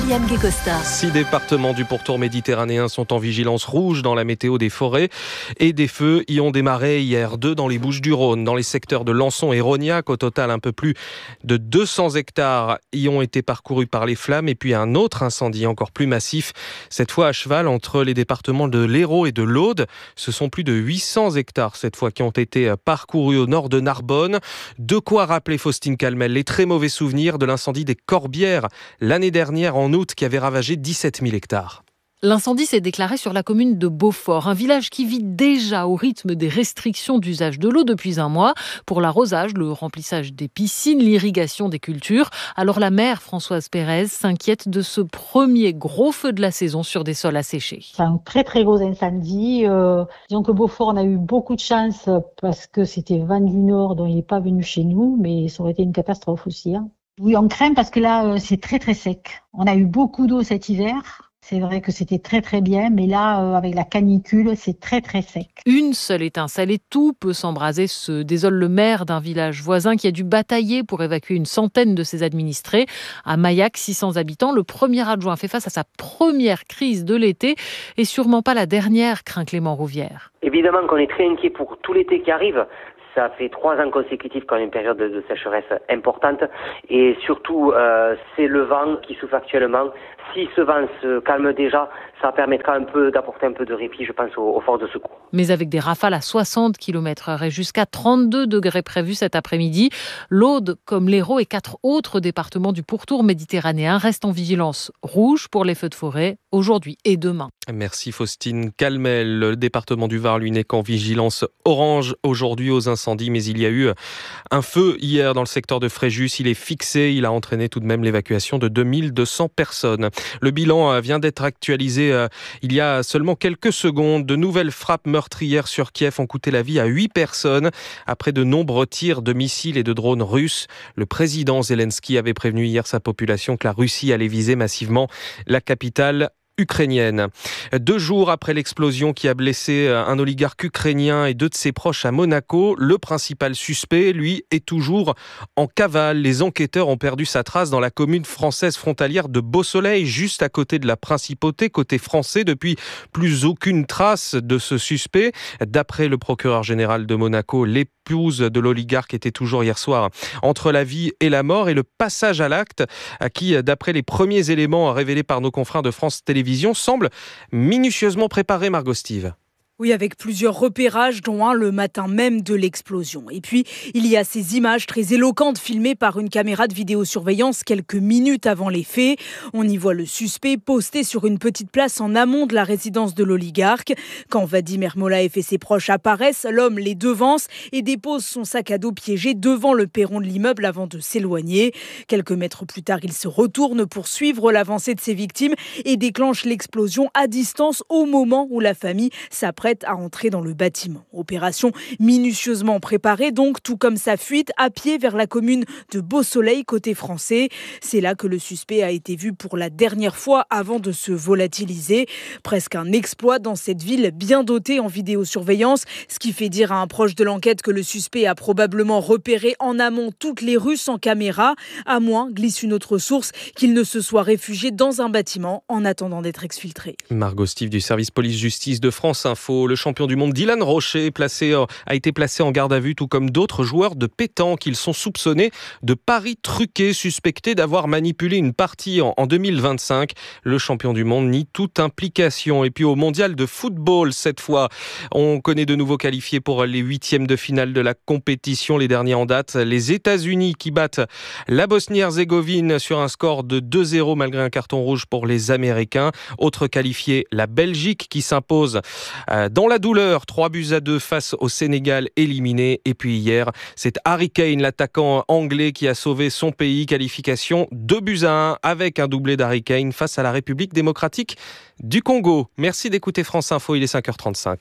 William Guécosta. Six départements du pourtour méditerranéen sont en vigilance rouge dans la météo des forêts et des feux y ont démarré hier. Deux dans les Bouches-du-Rhône, dans les secteurs de Lançon et Rognac. Au total, un peu plus de deux cents hectares y ont été parcourus par les flammes. Et puis un autre incendie encore plus massif, cette fois à cheval entre les départements de l'Hérault et de l'Aude. Ce sont plus de huit cents hectares cette fois qui ont été parcourus au nord de Narbonne. De quoi rappeler, Faustine Calmel, les très mauvais souvenirs de l'incendie des Corbières l'année dernière en août qui avait ravagé dix-sept mille hectares. L'incendie s'est déclaré sur la commune de Beaufort, un village qui vit déjà au rythme des restrictions d'usage de l'eau depuis un mois pour l'arrosage, le remplissage des piscines, l'irrigation des cultures. Alors la maire Françoise Pérez s'inquiète de ce premier gros feu de la saison sur des sols asséchés. C'est un très très gros incendie. Euh, disons que Beaufort, on a eu beaucoup de chance parce que c'était vent du nord, dont il n'est pas venu chez nous, mais ça aurait été une catastrophe aussi. Hein. Oui, on craint parce que là, c'est très très sec. On a eu beaucoup d'eau cet hiver. C'est vrai que c'était très très bien, mais là, euh, avec la canicule, c'est très très sec. Une seule étincelle et tout peut s'embraser, se désole le maire d'un village voisin qui a dû batailler pour évacuer une centaine de ses administrés. À Maillac, six cents habitants, le premier adjoint fait face à sa première crise de l'été et sûrement pas la dernière, craint Clément Rouvière. Évidemment qu'on est très inquiet pour tout l'été qui arrive. Ça fait trois ans consécutifs qu'on a une période de sécheresse importante et surtout euh, c'est le vent qui souffle actuellement. Si ce vent se calme déjà, ça permettra un peu d'apporter un peu de répit, je pense, aux, aux forces de secours. Mais avec des rafales à soixante kilomètres heure et jusqu'à trente-deux degrés prévus cet après-midi, l'Aude, comme l'Hérault et quatre autres départements du pourtour méditerranéen restent en vigilance rouge pour les feux de forêt aujourd'hui et demain. Merci Faustine Calmel. Le département du Var, lui, n'est qu'en vigilance orange aujourd'hui aux incendies, mais il y a eu un feu hier dans le secteur de Fréjus. Il est fixé, il a entraîné tout de même l'évacuation de deux mille deux cents personnes. Le bilan vient d'être actualisé il y a seulement quelques secondes. De nouvelles frappes meurtrières sur Kiev ont coûté la vie à huit personnes après de nombreux tirs de missiles et de drones russes. Le président Zelensky avait prévenu hier sa population que la Russie allait viser massivement la capitale ukrainienne. Deux jours après l'explosion qui a blessé un oligarque ukrainien et deux de ses proches à Monaco, le principal suspect, lui, est toujours en cavale. Les enquêteurs ont perdu sa trace dans la commune française frontalière de Beausoleil, juste à côté de la principauté, côté français. Depuis, plus aucune trace de ce suspect. D'après le procureur général de Monaco, l'épouse de l'oligarque était toujours hier soir entre la vie et la mort et le passage à l'acte, qui, d'après les premiers éléments révélés par nos confrères de France Télévisions, semble minutieusement préparé, Margot Steve. Oui, avec plusieurs repérages, dont un le matin même de l'explosion. Et puis, il y a ces images très éloquentes filmées par une caméra de vidéosurveillance quelques minutes avant les faits. On y voit le suspect posté sur une petite place en amont de la résidence de l'oligarque. Quand Vadim Ermolaev et ses proches apparaissent, l'homme les devance et dépose son sac à dos piégé devant le perron de l'immeuble avant de s'éloigner. Quelques mètres plus tard, il se retourne pour suivre l'avancée de ses victimes et déclenche l'explosion à distance au moment où la famille s'apprête à entrer dans le bâtiment. Opération minutieusement préparée donc, tout comme sa fuite à pied vers la commune de Beausoleil côté français. C'est là que le suspect a été vu pour la dernière fois avant de se volatiliser. Presque un exploit dans cette ville bien dotée en vidéosurveillance, ce qui fait dire à un proche de l'enquête que le suspect a probablement repéré en amont toutes les rues sans caméra, à moins, glisse une autre source, qu'il ne se soit réfugié dans un bâtiment en attendant d'être exfiltré. Margot Steve du service police-justice de France Info. Le champion du monde Dylan Rocher placé, a été placé en garde à vue, tout comme d'autres joueurs de pétanque. Ils sont soupçonnés de paris truqués, suspectés d'avoir manipulé une partie en, en deux mille vingt-cinq. Le champion du monde nie toute implication. Et puis au mondial de football, cette fois, on connaît de nouveaux qualifiés pour les huitièmes de finale de la compétition. Les derniers en date, les États-Unis qui battent la Bosnie-Herzégovine sur un score de deux zéro malgré un carton rouge pour les Américains. Autre qualifié, la Belgique qui s'impose dans la douleur, trois buts à deux face au Sénégal éliminé. Et puis hier, c'est Harry Kane, l'attaquant anglais, qui a sauvé son pays. Qualification deux buts à un avec un doublé d'Harry Kane face à la République démocratique du Congo. Merci d'écouter France Info, il est cinq heures trente-cinq.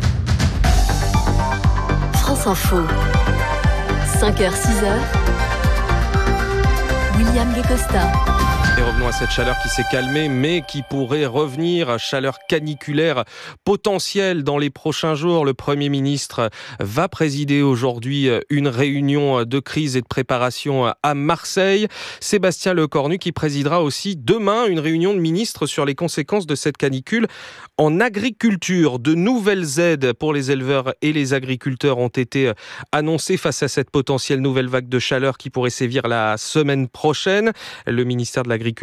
France Info, cinq heures six heures, William Guécosta. Et revenons à cette chaleur qui s'est calmée, mais qui pourrait revenir. Chaleur caniculaire potentielle dans les prochains jours. Le Premier ministre va présider aujourd'hui une réunion de crise et de préparation à Marseille. Sébastien Lecornu qui présidera aussi demain une réunion de ministres sur les conséquences de cette canicule en agriculture. De nouvelles aides pour les éleveurs et les agriculteurs ont été annoncées face à cette potentielle nouvelle vague de chaleur qui pourrait sévir la semaine prochaine. Le ministère de l'Agriculture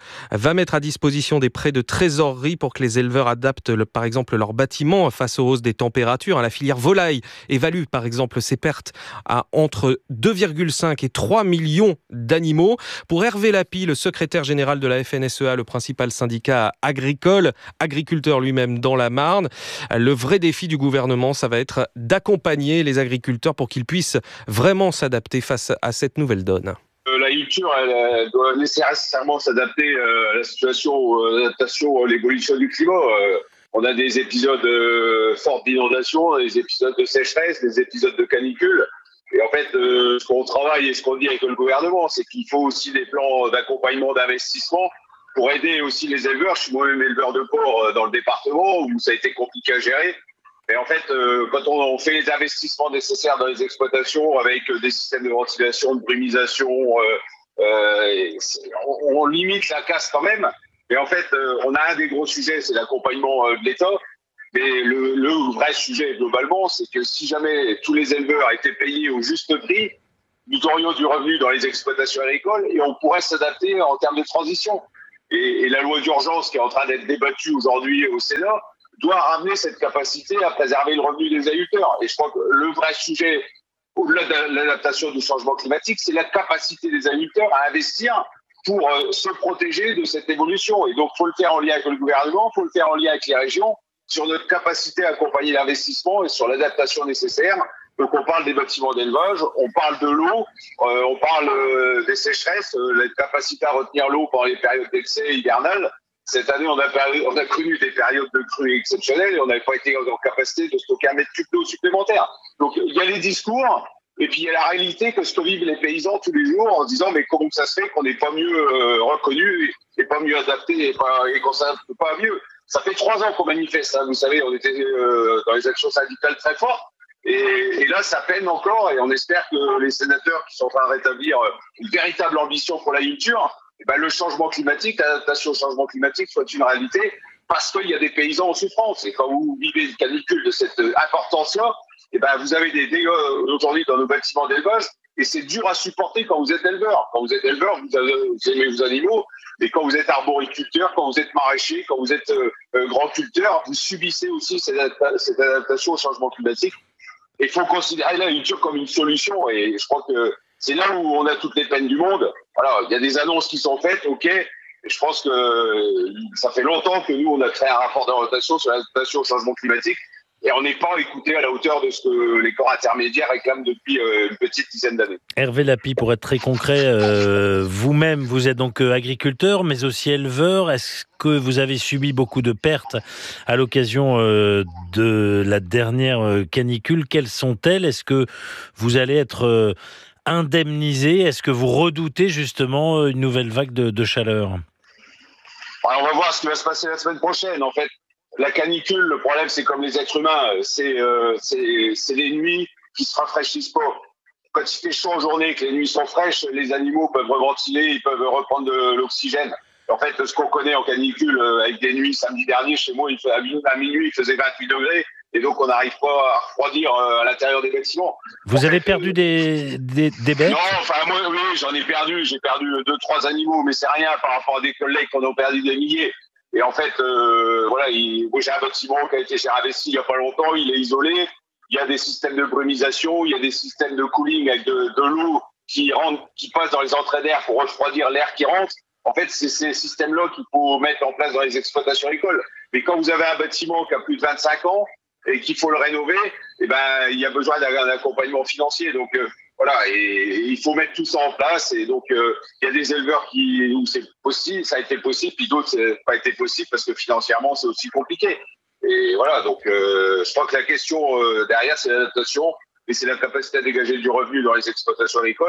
va mettre à disposition des prêts de trésorerie pour que les éleveurs adaptent le, par exemple leurs bâtiments face aux hausses des températures. La filière volaille évalue par exemple ses pertes à entre deux virgule cinq et trois millions d'animaux. Pour Hervé Lapie, le secrétaire général de la F N S E A, le principal syndicat agricole, agriculteur lui-même dans la Marne, le vrai défi du gouvernement, ça va être d'accompagner les agriculteurs pour qu'ils puissent vraiment s'adapter face à cette nouvelle donne. L'agriculture, elle, elle doit nécessairement s'adapter à la situation, à l'adaptation à l'évolution du climat. On a des épisodes forts d'inondation, des épisodes de sécheresse, des épisodes de canicule. Et en fait, ce qu'on travaille et ce qu'on dit avec le gouvernement, c'est qu'il faut aussi des plans d'accompagnement, d'investissement pour aider aussi les éleveurs. Je suis moi-même éleveur de porc dans le département où ça a été compliqué à gérer. Et en fait, euh, quand on, on fait les investissements nécessaires dans les exploitations avec euh, des systèmes de ventilation, de brumisation, euh, euh, on, on limite la casse quand même. Et en fait, euh, on a un des gros sujets, c'est l'accompagnement euh, de l'État. Mais le, le vrai sujet, globalement, c'est que si jamais tous les éleveurs étaient payés au juste prix, nous aurions du revenu dans les exploitations agricoles et on pourrait s'adapter en termes de transition. Et, et la loi d'urgence qui est en train d'être débattue aujourd'hui au Sénat doit ramener cette capacité à préserver le revenu des agriculteurs. Et je crois que le vrai sujet, au-delà de l'adaptation du changement climatique, c'est la capacité des agriculteurs à investir pour euh, se protéger de cette évolution. Et donc, il faut le faire en lien avec le gouvernement, il faut le faire en lien avec les régions, sur notre capacité à accompagner l'investissement et sur l'adaptation nécessaire. Donc, on parle des bâtiments d'élevage, on parle de l'eau, euh, on parle euh, des sécheresses, euh, la capacité à retenir l'eau pendant les périodes d'excès hivernales. Cette année, on a, on a connu des périodes de crues exceptionnelles et on n'avait pas été en capacité de stocker un mètre cube d'eau supplémentaire. Donc, il y a les discours et puis il y a la réalité que ce que vivent les paysans tous les jours en se disant mais comment ça se fait qu'on n'est pas mieux euh, reconnu et pas mieux adapté et, pas, et qu'on ne s'adapte pas mieux. Ça fait trois ans qu'on manifeste, hein, vous savez, on était euh, dans les actions syndicales très fortes. Et, et là, ça peine encore et on espère que les sénateurs qui sont en train de rétablir une véritable ambition pour l'agriculture, eh ben, le changement climatique, l'adaptation au changement climatique soit une réalité parce qu'il y a des paysans en souffrance. Et quand vous vivez une canicule de cette importance-là, eh ben, vous avez des dégâts aujourd'hui dans nos bâtiments d'élevage et c'est dur à supporter quand vous êtes éleveur. Quand vous êtes éleveur, vous, avez, vous aimez vos animaux, mais quand vous êtes arboriculteur, quand vous êtes maraîcher, quand vous êtes euh, grand culteur, vous subissez aussi cette, adapta- cette adaptation au changement climatique. Et il faut considérer l'agriculture comme une solution et je crois que c'est là où on a toutes les peines du monde. Voilà, il y a des annonces qui sont faites, ok. Et je pense que ça fait longtemps que nous, on a créé un rapport d'orientation sur l'adaptation au changement climatique et on n'est pas écouté à la hauteur de ce que les corps intermédiaires réclament depuis euh, une petite dizaine d'années. Hervé Lapie, pour être très concret, euh, vous-même, vous êtes donc agriculteur, mais aussi éleveur. Est-ce que vous avez subi beaucoup de pertes à l'occasion euh, de la dernière canicule? Quelles sont-elles? Est-ce que vous allez être euh, indemnisé? Est-ce que vous redoutez justement une nouvelle vague de, de chaleur? Alors, on va voir ce qui va se passer la semaine prochaine. En fait, la canicule, le problème, c'est comme les êtres humains, c'est, euh, c'est, c'est les nuits qui se rafraîchissent pas. Quand il fait chaud en journée, que les nuits sont fraîches, les animaux peuvent reventiler, ils peuvent reprendre de l'oxygène. En fait, ce qu'on connaît en canicule, avec des nuits samedi dernier, chez moi, il fait, à minuit, il faisait vingt-huit degrés. Et donc, on n'arrive pas à refroidir à l'intérieur des bâtiments. Vous en avez fait, perdu des, des, des bêtes? Non, enfin, moi, oui, j'en ai perdu. J'ai perdu deux, trois animaux, mais c'est rien par rapport à des collègues qui en ont perdu des milliers. Et en fait, euh, voilà, il, moi, j'ai un bâtiment qui a été investi il n'y a pas longtemps, il est isolé. Il y a des systèmes de brumisation, il y a des systèmes de cooling avec de, de l'eau qui rentre, qui passe dans les entrées d'air pour refroidir l'air qui rentre. En fait, c'est ces systèmes-là qu'il faut mettre en place dans les exploitations agricoles. Mais quand vous avez un bâtiment qui a plus de vingt-cinq ans et qu'il faut le rénover, eh ben, il y a besoin d'un accompagnement financier. Donc, euh, voilà, et, et il faut mettre tout ça en place. Et donc, euh, il y a des éleveurs qui, où c'est possible, ça a été possible, puis d'autres, ça n'a pas été possible parce que financièrement, c'est aussi compliqué. Et voilà, donc, euh, je crois que la question euh, derrière, c'est l'adaptation et c'est la capacité à dégager du revenu dans les exploitations agricoles.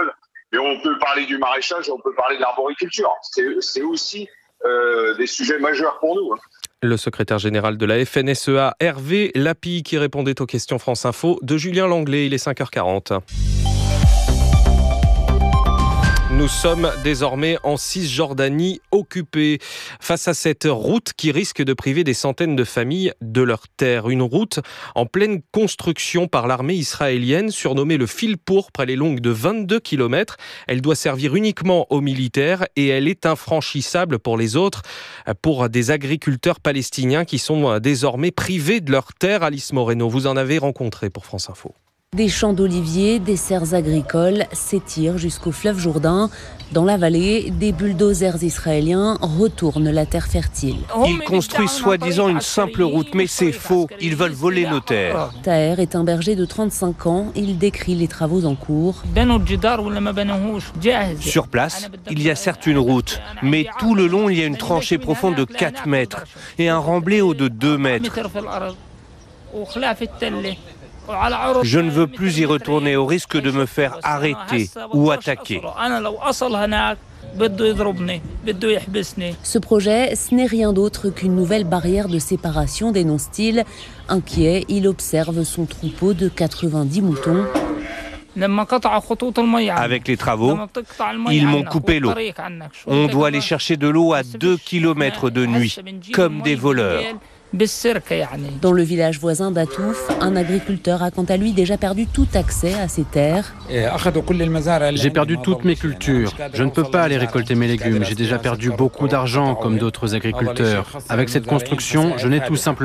Mais on peut parler du maraîchage, on peut parler de l'arboriculture. C'est, c'est aussi euh, des sujets majeurs pour nous. Hein. Le secrétaire général de la F N S E A, Hervé Lapie, qui répondait aux questions France Info de Julien Langlais. Il est cinq heures quarante. Nous sommes désormais en Cisjordanie occupée, face à cette route qui risque de priver des centaines de familles de leur terre. Une route en pleine construction par l'armée israélienne, surnommée le fil pourpre. Elle est longue de vingt-deux kilomètres. Elle doit servir uniquement aux militaires et elle est infranchissable pour les autres, pour des agriculteurs palestiniens qui sont désormais privés de leur terre. Alice Moreno, vous en avez rencontré pour France Info. Des champs d'oliviers, des serres agricoles s'étirent jusqu'au fleuve Jourdain. Dans la vallée, des bulldozers israéliens retournent la terre fertile. Ils construisent soi-disant une simple route, mais c'est faux. Ils veulent voler nos terres. Taher est un berger de trente-cinq ans. Il décrit les travaux en cours. Sur place, il y a certes une route, mais tout le long, il y a une tranchée profonde de quatre mètres et un remblai haut de deux mètres. Je ne veux plus y retourner au risque de me faire arrêter ou attaquer. Ce projet, ce n'est rien d'autre qu'une nouvelle barrière de séparation, dénonce-t-il. Inquiet, il observe son troupeau de quatre-vingt-dix moutons. Avec les travaux, ils m'ont coupé l'eau. On doit aller chercher de l'eau à deux kilomètres de nuit, comme des voleurs. Dans le village voisin d'Atouf, un agriculteur a quant à lui déjà perdu tout accès à ses terres. J'ai perdu toutes mes cultures. Je ne peux pas aller récolter mes légumes. J'ai déjà perdu beaucoup d'argent comme d'autres agriculteurs. Avec cette construction, je n'ai tout simplement